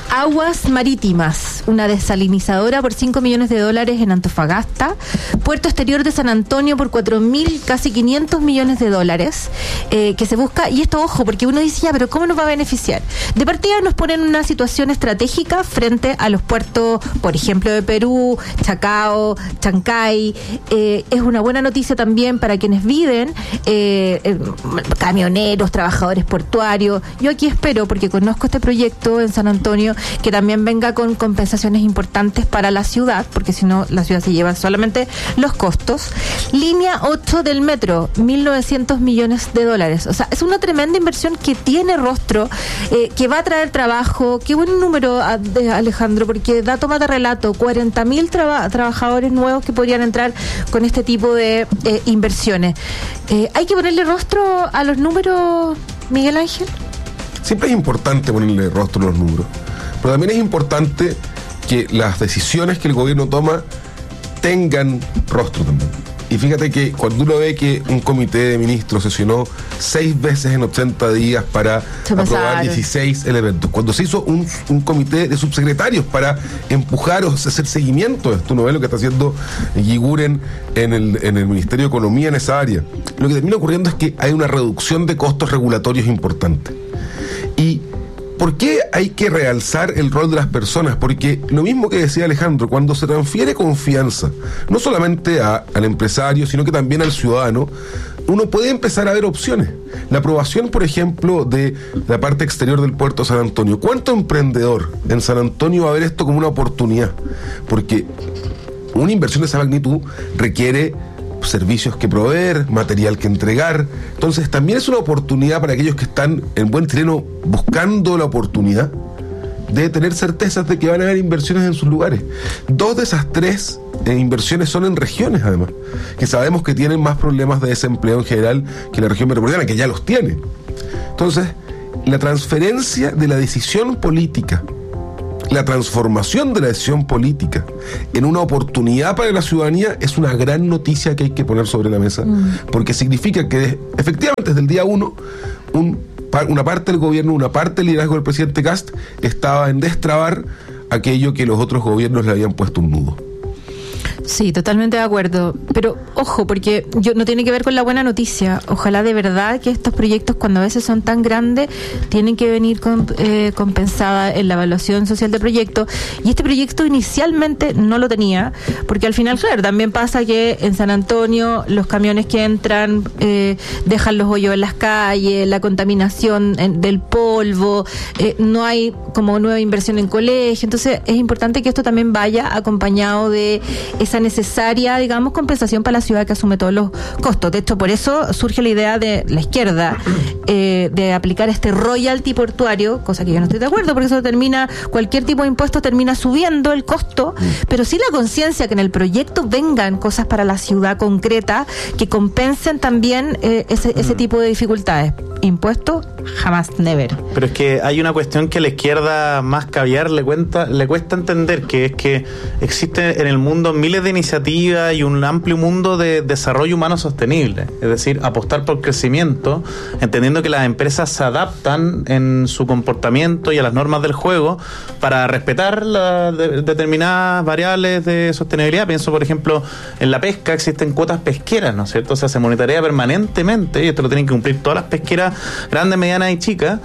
Aguas Marítimas, una desalinizadora por cinco millones de dólares en Antofagasta. Puerto Exterior de San Antonio por cuatro mil, casi quinientos millones de dólares, eh, que se busca, y esto, ojo, porque uno dice, ya, pero ¿cómo nos va a beneficiar? De partida nos ponen en una situación estratégica frente a los puertos, por ejemplo, de Perú, Chacao, Chancay. Eh, es una buena noticia también para quienes viven, eh, eh, camioneros, trabajadores portuarios. Yo aquí espero, porque conozco este proyecto en San Antonio, que también venga con compensaciones importantes para la ciudad, porque si no, la ciudad se lleva solamente los costos. Línea ocho del metro, mil novecientos millones de dólares. O sea, es una tremenda inversión que tiene rostro, eh, que va a traer trabajo. Qué buen número, Alejandro, porque da toma de relato, cuarenta mil traba- trabajadores nuevos que podrían entrar con este tipo de eh, inversiones. Eh, ¿Hay que ponerle rostro a los números, Miguel Ángel? Siempre es importante ponerle rostro a los números, pero también es importante que las decisiones que el gobierno toma tengan rostro también. Y fíjate que cuando uno ve que un comité de ministros sesionó seis veces en ochenta días para aprobar dieciséis elementos, cuando se hizo un, un comité de subsecretarios para empujar o hacer seguimiento de esto, uno ve lo que está haciendo Yiguren en el, en el Ministerio de Economía en esa área, lo que termina ocurriendo es que hay una reducción de costos regulatorios importante. Y ¿por qué hay que realzar el rol de las personas? Porque lo mismo que decía Alejandro, cuando se transfiere confianza, no solamente a, al empresario, sino que también al ciudadano, uno puede empezar a ver opciones. La aprobación, por ejemplo, de la parte exterior del puerto de San Antonio. ¿Cuánto emprendedor en San Antonio va a ver esto como una oportunidad? Porque una inversión de esa magnitud requiere servicios que proveer, material que entregar. Entonces también es una oportunidad para aquellos que están en buen chileno buscando la oportunidad de tener certezas de que van a haber inversiones en sus lugares. Dos de esas tres eh, inversiones son en regiones, además, que sabemos que tienen más problemas de desempleo en general que la región metropolitana, que ya los tiene. Entonces, la transferencia de la decisión política, la transformación de la decisión política en una oportunidad para la ciudadanía es una gran noticia que hay que poner sobre la mesa, mm. porque significa que efectivamente desde el día uno un, una parte del gobierno, una parte del liderazgo del presidente Kast estaba en destrabar aquello que los otros gobiernos le habían puesto un nudo. Sí, totalmente de acuerdo. Pero ojo, porque yo no tiene que ver con la buena noticia. Ojalá de verdad que estos proyectos, cuando a veces son tan grandes, tienen que venir con, eh, compensada en la evaluación social del proyecto. Y este proyecto inicialmente no lo tenía, porque al final, claro, también pasa que en San Antonio los camiones que entran eh, dejan los hoyos en las calles, la contaminación en, del polvo, eh, no hay como nueva inversión en colegio. Entonces es importante que esto también vaya acompañado de esa necesaria, digamos, compensación para la ciudad que asume todos los costos. De hecho, por eso surge la idea de la izquierda eh, de aplicar este royalty portuario, cosa que yo no estoy de acuerdo, porque eso termina, cualquier tipo de impuesto termina subiendo el costo, pero sí la conciencia que en el proyecto vengan cosas para la ciudad concreta que compensen también eh, ese, ese tipo de dificultades. Impuestos, jamás, never. Pero es que hay una cuestión que a la izquierda más caviar le cuenta, le cuesta entender, que es que existe en el mundo miles de iniciativas y un amplio mundo de desarrollo humano sostenible, es decir, apostar por crecimiento, entendiendo que las empresas se adaptan en su comportamiento y a las normas del juego para respetar las de, determinadas variables de sostenibilidad. Pienso, por ejemplo, en la pesca existen cuotas pesqueras, ¿no es cierto? O sea, se monitorea permanentemente, y esto lo tienen que cumplir todas las pesqueras grandes, medianas y chicas,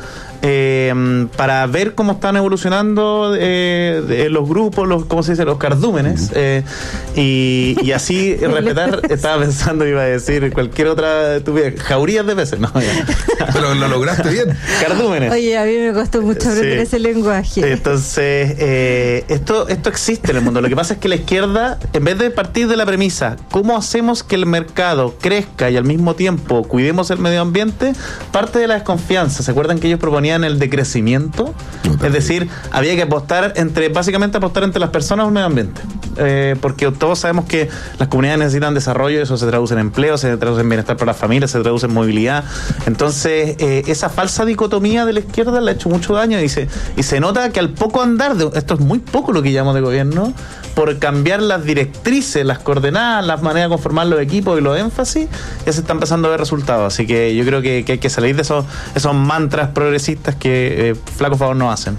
eh, para ver cómo están evolucionando eh, de los grupos, los, ¿cómo se dice? Los cardúmenes, eh, y, y así respetar. Estaba pensando, iba a decir cualquier otra tuviera, jaurías de peces, no, pero lo lograste bien. Cardúmenes. Oye, a mí me costó mucho aprender sí. ese lenguaje. Entonces, eh, esto, esto existe en el mundo. Lo que pasa es que la izquierda, en vez de partir de la premisa, ¿cómo hacemos que el mercado crezca y al mismo tiempo cuidemos el medio ambiente?, parte de la desconfianza. ¿Se acuerdan que ellos proponían el decrecimiento? No, es decir, había que apostar entre, básicamente apostar entre las personas o el medio ambiente. Eh, porque todos sabemos que las comunidades necesitan desarrollo, eso se traduce en empleo, se traduce en bienestar para las familias, se traduce en movilidad. Entonces, eh, esa falsa dicotomía de la izquierda le ha hecho mucho daño, y se, y se nota que al poco andar, de, esto es muy poco lo que llamamos de gobierno, por cambiar las directrices, las coordenadas, las maneras de conformar los equipos y los énfasis, ya se están empezando a ver resultados. Así que yo creo que, que hay que salir de esos, esos mantras progresistas que eh, flaco favor nos hacen.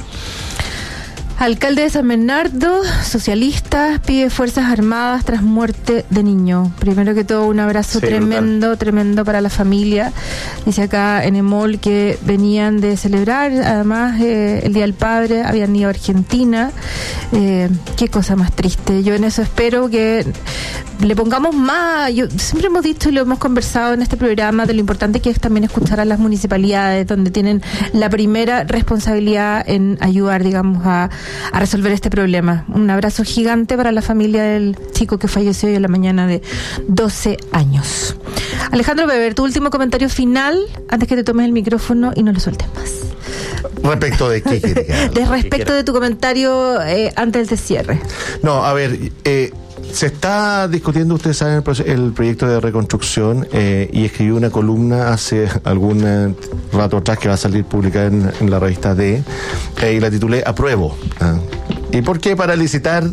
Alcalde de San Bernardo, socialista, pide Fuerzas Armadas tras muerte de niño. Primero que todo, un abrazo sí, tremendo, brutal. tremendo para la familia. Dice acá en Emol que venían de celebrar, además, eh, el Día del Padre, habían ido a Argentina. Eh, qué cosa más triste. Yo en eso espero que le pongamos más. Yo siempre hemos dicho y lo hemos conversado en este programa de lo importante que es también escuchar a las municipalidades, donde tienen la primera responsabilidad en ayudar, digamos, a a resolver este problema. Un abrazo gigante para la familia del chico que falleció hoy en la mañana de doce años. Alejandro Weber, tu último comentario final antes que te tomes el micrófono y no lo sueltes más. ¿Respecto de qué? De respecto de tu comentario eh, antes del cierre. No, a ver, eh, se está discutiendo, ustedes saben, el, proce- el proyecto de reconstrucción, eh, y escribí una columna hace algún eh, rato atrás que va a salir publicada en, en la revista D, eh, y la titulé Apruebo. ¿eh? ¿Y por qué? Para licitar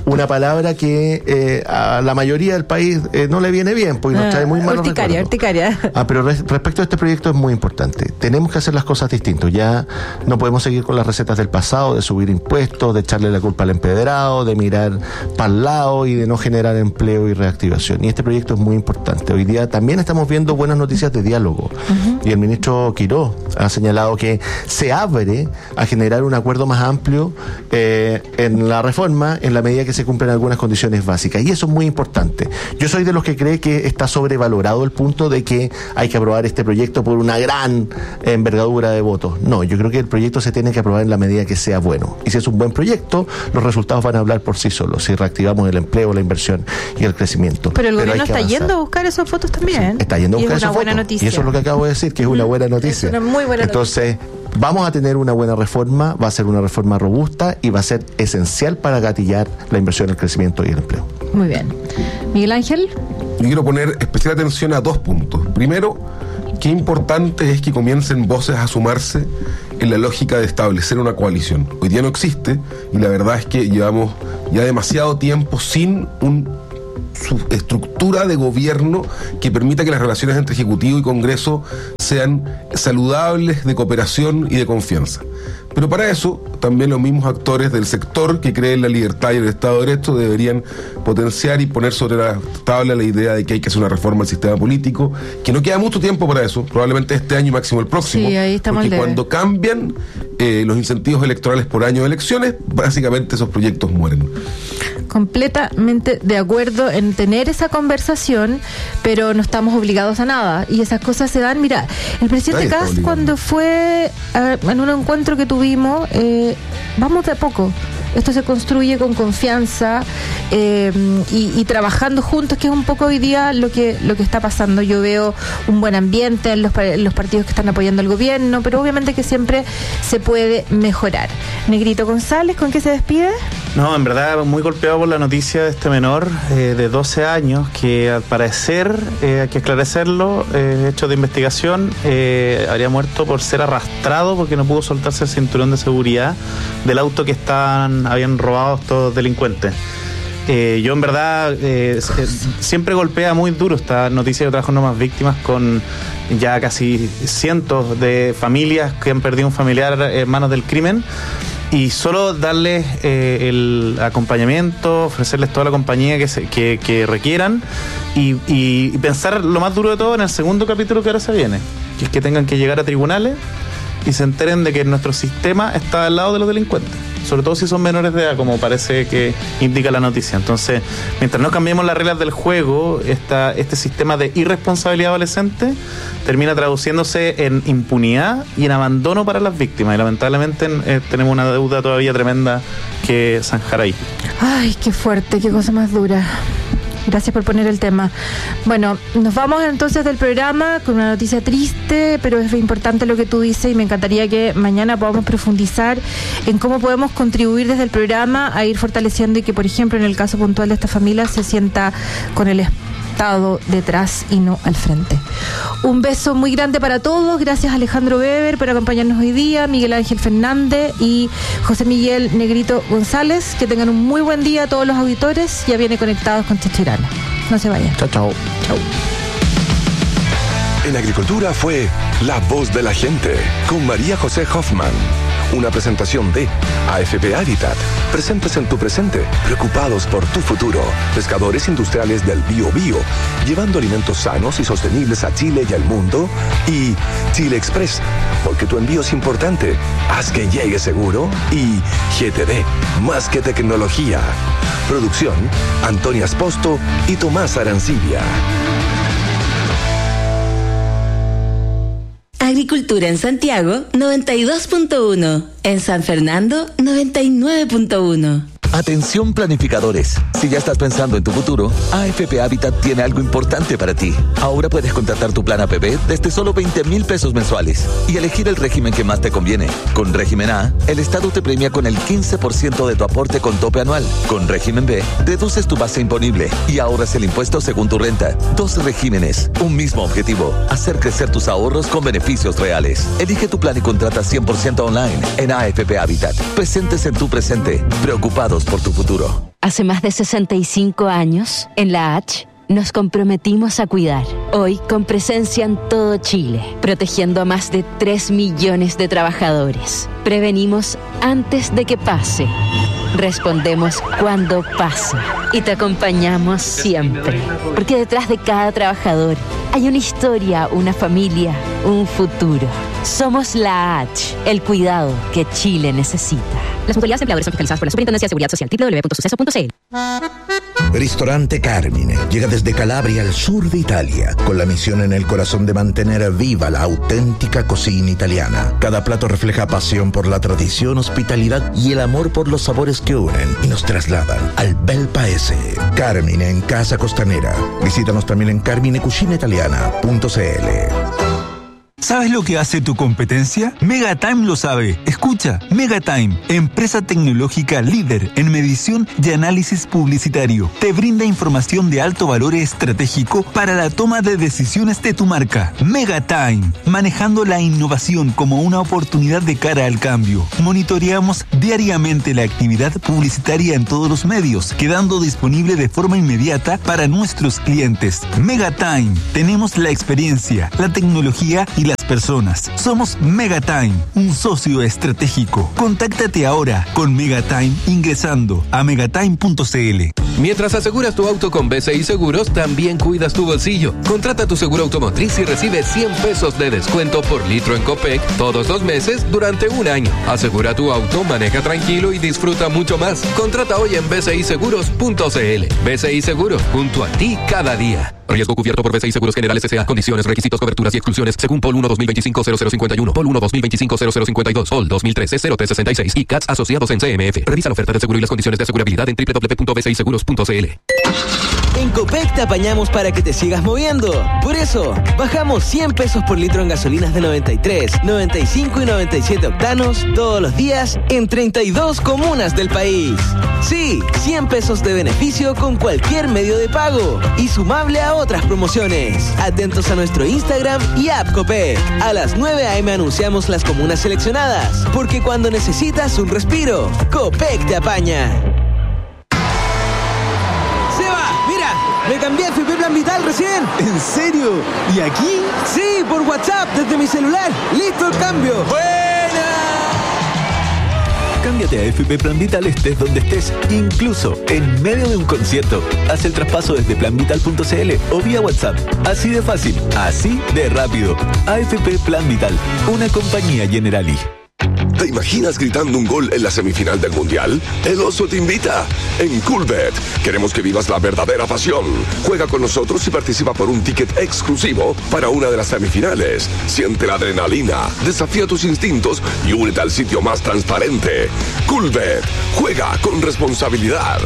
una palabra que eh, a la mayoría del país eh, no le viene bien, porque nos trae muy malos Urticaria, recuerdos. urticaria. Ah, pero res- respecto a este proyecto es muy importante. Tenemos que hacer las cosas distintas. Ya no podemos seguir con las recetas del pasado, de subir impuestos, de echarle la culpa al empedrado, de mirar para el lado y de no generar empleo y reactivación. Y este proyecto es muy importante. Hoy día también estamos viendo buenas noticias de diálogo. Uh-huh. Y el ministro Quirós ha señalado que se abre a generar un acuerdo más amplio eh, en la reforma en la medida que se cumplen algunas condiciones básicas. Y eso es muy importante. Yo soy de los que cree que está sobrevalorado el punto de que hay que aprobar este proyecto por una gran envergadura de votos. No, yo creo que el proyecto se tiene que aprobar en la medida que sea bueno. Y si es un buen proyecto, los resultados van a hablar por sí solos. Si reactivamos el empleo, la inversión y el crecimiento. Pero el Pero gobierno está yendo a buscar esos votos también. Sí, está yendo a buscar y es una esos buena votos. Noticia. Y eso es lo que acabo de decir, que es una buena noticia. Es una muy buena Entonces, noticia. Vamos a tener una buena reforma, va a ser una reforma robusta y va a ser esencial para gatillar la inversión, el crecimiento y el empleo. Muy bien. Miguel Ángel. Yo quiero poner especial atención a dos puntos. Primero, qué importante es que comiencen voces a sumarse en la lógica de establecer una coalición. Hoy día no existe y la verdad es que llevamos ya demasiado tiempo sin un su estructura de gobierno que permita que las relaciones entre Ejecutivo y Congreso sean saludables, de cooperación y de confianza. Pero para eso, también los mismos actores del sector que creen en la libertad y el Estado de Derecho deberían potenciar y poner sobre la tabla la idea de que hay que hacer una reforma al sistema político, que no queda mucho tiempo para eso, probablemente este año y máximo el próximo. Sí, ahí estamos porque al cuando cambian eh, los incentivos electorales por año de elecciones, básicamente esos proyectos mueren. Completamente de acuerdo en tener esa conversación, pero no estamos obligados a nada. Y esas cosas se dan. Mira, el presidente Kast, cuando fue a, en un encuentro que tuvimos, eh, vamos de a poco. Esto se construye con confianza eh, y, y trabajando juntos, que es un poco hoy día lo que lo que está pasando. Yo veo un buen ambiente en los, en los partidos que están apoyando al gobierno, pero obviamente que siempre se puede mejorar. Negrito González, ¿con qué se despide? No, en verdad muy golpeado por la noticia de este menor eh, de doce años que al parecer, eh, hay que esclarecerlo, eh, hechos de investigación, eh, habría muerto por ser arrastrado porque no pudo soltarse el cinturón de seguridad del auto que estaban habían robado estos delincuentes. Eh, yo en verdad eh, siempre golpea muy duro esta noticia. Yo trabajo en No Más Víctimas con ya casi cientos de familias que han perdido un familiar en manos del crimen. Y solo darles eh, el acompañamiento, ofrecerles toda la compañía que, se, que, que requieran y, y, y pensar lo más duro de todo en el segundo capítulo que ahora se viene, que es que tengan que llegar a tribunales y se enteren de que nuestro sistema está al lado de los delincuentes, sobre todo si son menores de edad, como parece que indica la noticia. Entonces, mientras no cambiemos las reglas del juego, esta, este sistema de irresponsabilidad adolescente termina traduciéndose en impunidad y en abandono para las víctimas. Y lamentablemente eh, tenemos una deuda todavía tremenda que zanjar ahí. Ay, qué fuerte, qué cosa más dura. Gracias por poner el tema. Bueno, nos vamos entonces del programa con una noticia triste, pero es importante lo que tú dices y me encantaría que mañana podamos profundizar en cómo podemos contribuir desde el programa a ir fortaleciendo y que, por ejemplo, en el caso puntual de esta familia se sienta con el Estado detrás y no al frente. Un beso muy grande para todos. Gracias Alejandro Weber por acompañarnos hoy día, Miguel Ángel Fernández y José Miguel Negrito González. Que tengan un muy buen día a todos los auditores. Ya viene Conectados con Chachirana. No se vayan. Chao, chao. Chao. En Agricultura fue La Voz de la Gente con María José Hoffman. Una presentación de A F P Habitat. Presentes en tu presente, preocupados por tu futuro. Pescadores industriales del Bio Bio, llevando alimentos sanos y sostenibles a Chile y al mundo. Y Chile Express, porque tu envío es importante. Haz que llegue seguro. Y G T D, más que tecnología. Producción, Antonia Esposto y Tomás Arancibia. Agricultura en Santiago, noventa y dos punto uno. En San Fernando, noventa y nueve punto uno. Atención planificadores, si ya estás pensando en tu futuro, A F P Habitat tiene algo importante para ti. Ahora puedes contratar tu plan A P B desde solo veinte mil pesos mensuales y elegir el régimen que más te conviene. Con régimen A, el Estado te premia con el quince por ciento de tu aporte con tope anual. Con régimen B, reduces tu base imponible y ahorras el impuesto según tu renta. Dos regímenes, un mismo objetivo, hacer crecer tus ahorros con beneficios reales. Elige tu plan y contrata cien por ciento online en A F P Habitat. Presentes en tu presente, preocupados por tu futuro. Hace más de sesenta y cinco años, en la H, nos comprometimos a cuidar. Hoy, con presencia en todo Chile, protegiendo a más de tres millones de trabajadores. Prevenimos antes de que pase. Respondemos cuando pasa. Y te acompañamos siempre. Porque detrás de cada trabajador hay una historia, una familia, un futuro. Somos la H, el cuidado que Chile necesita. Las mutualidades empleadores son fiscalizadas por la Superintendencia de Seguridad Social. doble u doble u doble u punto suceso punto c l. Ristorante Carmine llega desde Calabria al sur de Italia con la misión en el corazón de mantener viva la auténtica cocina italiana. Cada plato refleja pasión por la tradición, hospitalidad y el amor por los sabores que unen y nos trasladan al bel paese. Carmine en Casa Costanera. Visítanos también en carmine cucina italiana punto c l. ¿Sabes lo que hace tu competencia? Megatime lo sabe. Escucha, Megatime, empresa tecnológica líder en medición y análisis publicitario. Te brinda información de alto valor estratégico para la toma de decisiones de tu marca. Megatime, manejando la innovación como una oportunidad de cara al cambio. Monitoreamos diariamente la actividad publicitaria en todos los medios, quedando disponible de forma inmediata para nuestros clientes. Megatime, tenemos la experiencia, la tecnología y las personas. Somos Megatime, un socio estratégico. Contáctate ahora con Megatime ingresando a megatime punto c l. Mientras aseguras tu auto con B C I Seguros, también cuidas tu bolsillo. Contrata tu seguro automotriz y recibe cien pesos de descuento por litro en Copec todos los meses durante un año. Asegura tu auto, maneja tranquilo y disfruta mucho más. Contrata hoy en b c i seguros punto c l. B C I Seguros, junto a ti cada día. Riesgo cubierto por B C I Seguros Generales S A. Condiciones, requisitos, coberturas y exclusiones según P O L uno dos mil veinticinco cero cero cincuenta y uno, P O L uno dos mil veinticinco cero cero cincuenta y dos, P O L dos mil trece cero tres sesenta y seis y C A T S asociados en C M F. Revisa la oferta de seguro y las condiciones de asegurabilidad en doble u doble u doble u punto b c i seguros punto c l. En Copec te apañamos para que te sigas moviendo. Por eso, bajamos cien pesos por litro en gasolinas de noventa y tres, noventa y cinco y noventa y siete octanos todos los días en treinta y dos comunas del país. Sí, cien pesos de beneficio con cualquier medio de pago y sumable a otras promociones. Atentos a nuestro Instagram y app Copec. A las nueve a eme anunciamos las comunas seleccionadas, porque cuando necesitas un respiro, Copec te apaña. Me cambié a F P Plan Vital recién. ¿En serio? ¿Y aquí? Sí, por WhatsApp, desde mi celular. ¡Listo el cambio! ¡Buena! Cámbiate a F P Plan Vital estés donde estés, incluso en medio de un concierto. Haz el traspaso desde plan vital punto c l o vía WhatsApp. Así de fácil, así de rápido. A F P Plan Vital, una compañía Generali. ¿Te imaginas gritando un gol en la semifinal del Mundial? El Oso te invita. En Coolbet queremos que vivas la verdadera pasión. Juega con nosotros y participa por un ticket exclusivo para una de las semifinales. Siente la adrenalina, desafía tus instintos y únete al sitio más transparente. Coolbet. Juega con responsabilidad.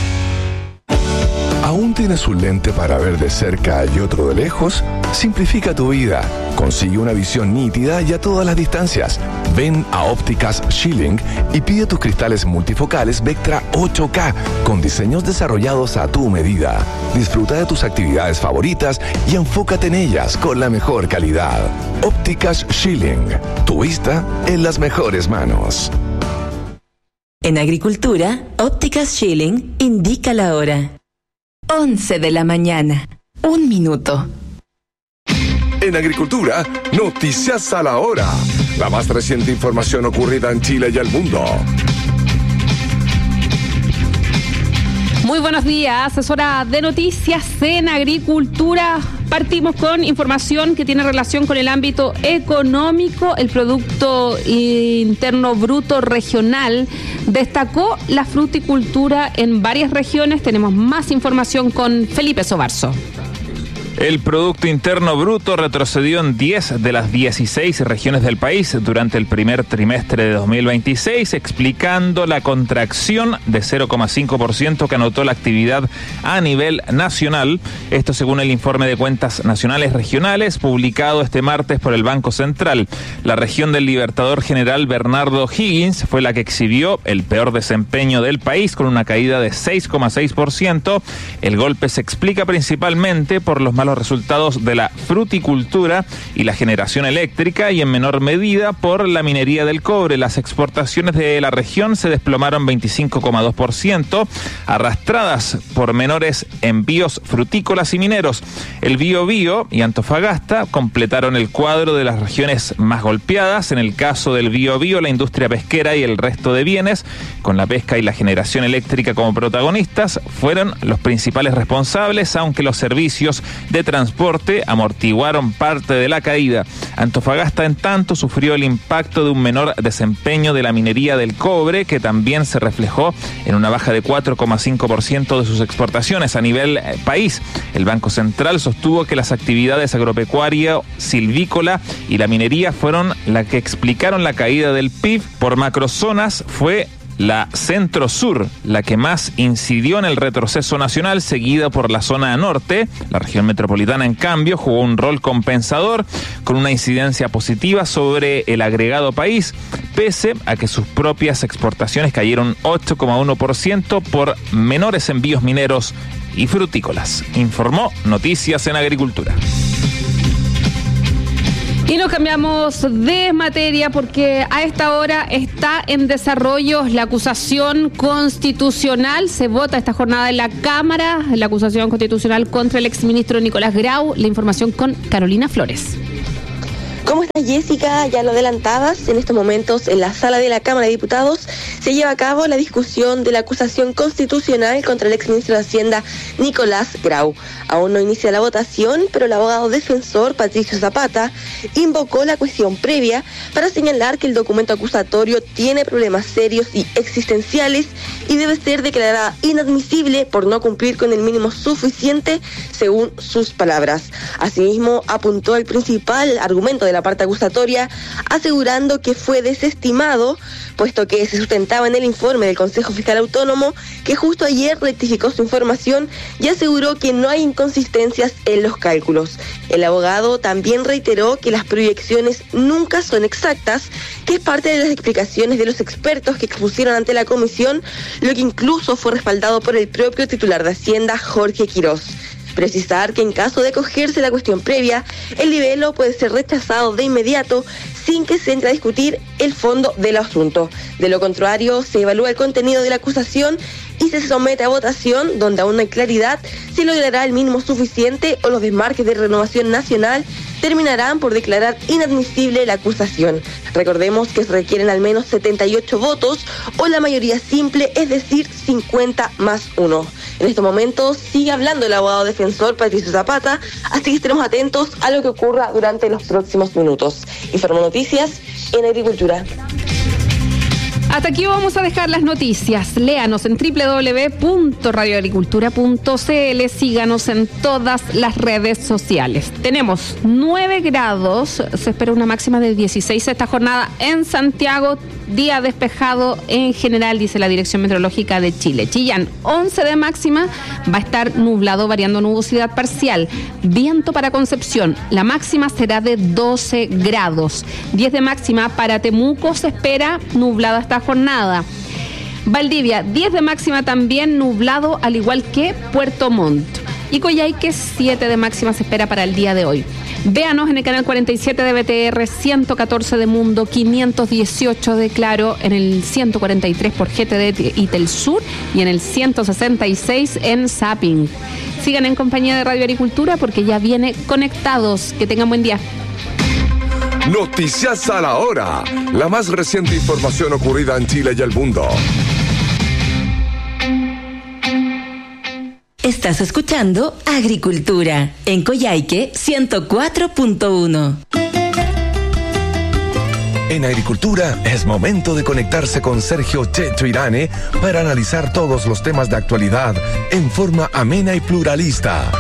¿Aún tienes un lente para ver de cerca y otro de lejos? Simplifica tu vida. Consigue una visión nítida y a todas las distancias. Ven a Ópticas Schilling y pide tus cristales multifocales Vectra ocho K con diseños desarrollados a tu medida. Disfruta de tus actividades favoritas y enfócate en ellas con la mejor calidad. Ópticas Schilling. Tu vista en las mejores manos. En agricultura, Ópticas Schilling indica la hora. once de la mañana. Un minuto. En agricultura, noticias a la hora. La más reciente información ocurrida en Chile y el mundo. Muy buenos días, es hora de noticias en agricultura. Partimos con información que tiene relación con el ámbito económico. El Producto Interno Bruto Regional destacó la fruticultura en varias regiones. Tenemos más información con Felipe Sobarzo. El Producto Interno Bruto retrocedió en diez de las dieciséis regiones del país durante el primer trimestre de dos mil veintiséis, explicando la contracción de cero coma cinco por ciento que anotó la actividad a nivel nacional. Esto según el informe de cuentas nacionales regionales publicado este martes por el Banco Central. La región del Libertador General Bernardo Higgins fue la que exhibió el peor desempeño del país con una caída de seis coma seis por ciento. El golpe se explica principalmente por los malos los resultados de la fruticultura y la generación eléctrica, y en menor medida por la minería del cobre. Las exportaciones de la región se desplomaron veinticinco coma dos por ciento, arrastradas por menores envíos frutícolas y mineros. El Biobío y Antofagasta completaron el cuadro de las regiones más golpeadas. En el caso del Biobío, la industria pesquera y el resto de bienes, con la pesca y la generación eléctrica como protagonistas, fueron los principales responsables, aunque los servicios de transporte amortiguaron parte de la caída. Antofagasta, en tanto, sufrió el impacto de un menor desempeño de la minería del cobre, que también se reflejó en una baja de cuatro coma cinco por ciento de sus exportaciones. A nivel eh, país, el Banco Central sostuvo que las actividades agropecuaria, silvícola y la minería fueron las que explicaron la caída del P I B. Por macrozonas fue la centro-sur la que más incidió en el retroceso nacional, seguida por la zona norte. La región metropolitana, en cambio, jugó un rol compensador con una incidencia positiva sobre el agregado país, pese a que sus propias exportaciones cayeron ocho coma uno por ciento por menores envíos mineros y frutícolas. Informó Noticias en Agricultura. Y nos cambiamos de materia porque a esta hora está en desarrollo la acusación constitucional. Se vota esta jornada en la Cámara, la acusación constitucional contra el exministro Nicolás Grau. La información con Carolina Flores. ¿Cómo estás, Jessica? Ya lo adelantabas, en estos momentos en la sala de la Cámara de Diputados se lleva a cabo la discusión de la acusación constitucional contra el exministro de Hacienda Nicolás Grau. Aún no inicia la votación, pero el abogado defensor Patricio Zapata invocó la cuestión previa para señalar que el documento acusatorio tiene problemas serios y existenciales y debe ser declarada inadmisible por no cumplir con el mínimo suficiente, según sus palabras. Asimismo, apuntó el principal argumento de la parte acusatoria, asegurando que fue desestimado, puesto que se sustentaba en el informe del Consejo Fiscal Autónomo, que justo ayer rectificó su información y aseguró que no hay inconsistencias en los cálculos. El abogado también reiteró que las proyecciones nunca son exactas, que es parte de las explicaciones de los expertos que expusieron ante la comisión, lo que incluso fue respaldado por el propio titular de Hacienda, Jorge Quirós. Precisar que en caso de acogerse la cuestión previa, el libelo puede ser rechazado de inmediato sin que se entre a discutir el fondo del asunto. De lo contrario, se evalúa el contenido de la acusación y se somete a votación, donde aún no hay claridad si logrará el mínimo suficiente o los desmarques de Renovación Nacional terminarán por declarar inadmisible la acusación. Recordemos que se requieren al menos setenta y ocho votos o la mayoría simple, es decir, cincuenta más uno. En estos momentos sigue hablando el abogado defensor Patricio Zapata, así que estaremos atentos a lo que ocurra durante los próximos minutos. Informo Noticias en Agricultura. Hasta aquí vamos a dejar las noticias. Léanos en doble u doble u doble u punto radio agricultura punto c l. Síganos en todas las redes sociales. Tenemos nueve grados. Se espera una máxima de dieciséis esta jornada en Santiago. Día despejado en general, dice la Dirección Meteorológica de Chile. Chillán, once de máxima. Va a estar nublado, variando nubosidad parcial. Viento para Concepción. La máxima será de doce grados. diez de máxima para Temuco. Se espera nublada esta jornada. Valdivia, diez de máxima también nublado, al igual que Puerto Montt. Y Coyhaique, siete de máxima se espera para el día de hoy. Véanos en el canal cuarenta y siete de B T R, ciento catorce de Mundo, quinientos dieciocho de Claro, en el ciento cuarenta y tres por G T D y Telsur y en el ciento sesenta y seis en Zapping. Sigan en compañía de Radio Agricultura porque ya viene Conectados. Que tengan buen día. Noticias a la hora. La más reciente información ocurrida en Chile y el mundo. Estás escuchando Agricultura en Coyhaique ciento cuatro punto uno. En Agricultura es momento de conectarse con Sergio Checho Irane para analizar todos los temas de actualidad en forma amena y pluralista.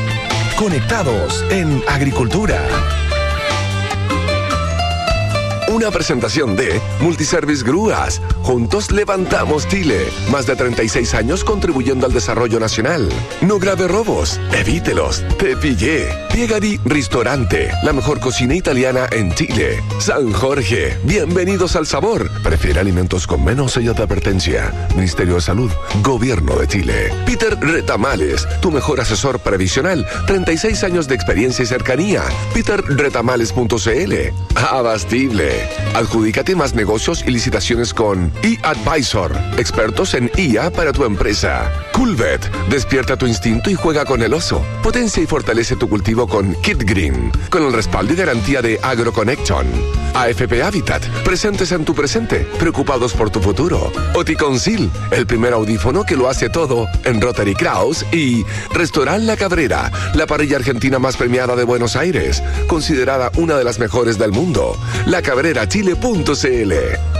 Conectados en Agricultura. Una presentación de Multiservice Grúas. Juntos levantamos Chile. Más de treinta y seis años contribuyendo al desarrollo nacional. No grave robos. Evítelos. Te pillé. Piegadi Ristorante. La mejor cocina italiana en Chile. San Jorge. Bienvenidos al sabor. Prefiere alimentos con menos sellos de advertencia. Ministerio de Salud. Gobierno de Chile. Peter Retamales. Tu mejor asesor previsional. treinta y seis años de experiencia y cercanía. peter retamales punto c l. Abastible. Adjudícate más negocios y licitaciones con eAdvisor. Expertos en I A para tu empresa. Coolvet. Despierta tu instinto y juega con el oso. Potencia y fortalece tu cultivo con Kit Green. Con el respaldo y garantía de AgroConnection. A F P Habitat. Presentes en tu presente. Preocupados por tu futuro. Oticonsil. El primer audífono que lo hace todo en Rotary Kraus. Y Restaurant La Cabrera. La parrilla argentina más premiada de Buenos Aires. Considerada una de las mejores del mundo. la cabrera chile punto c l.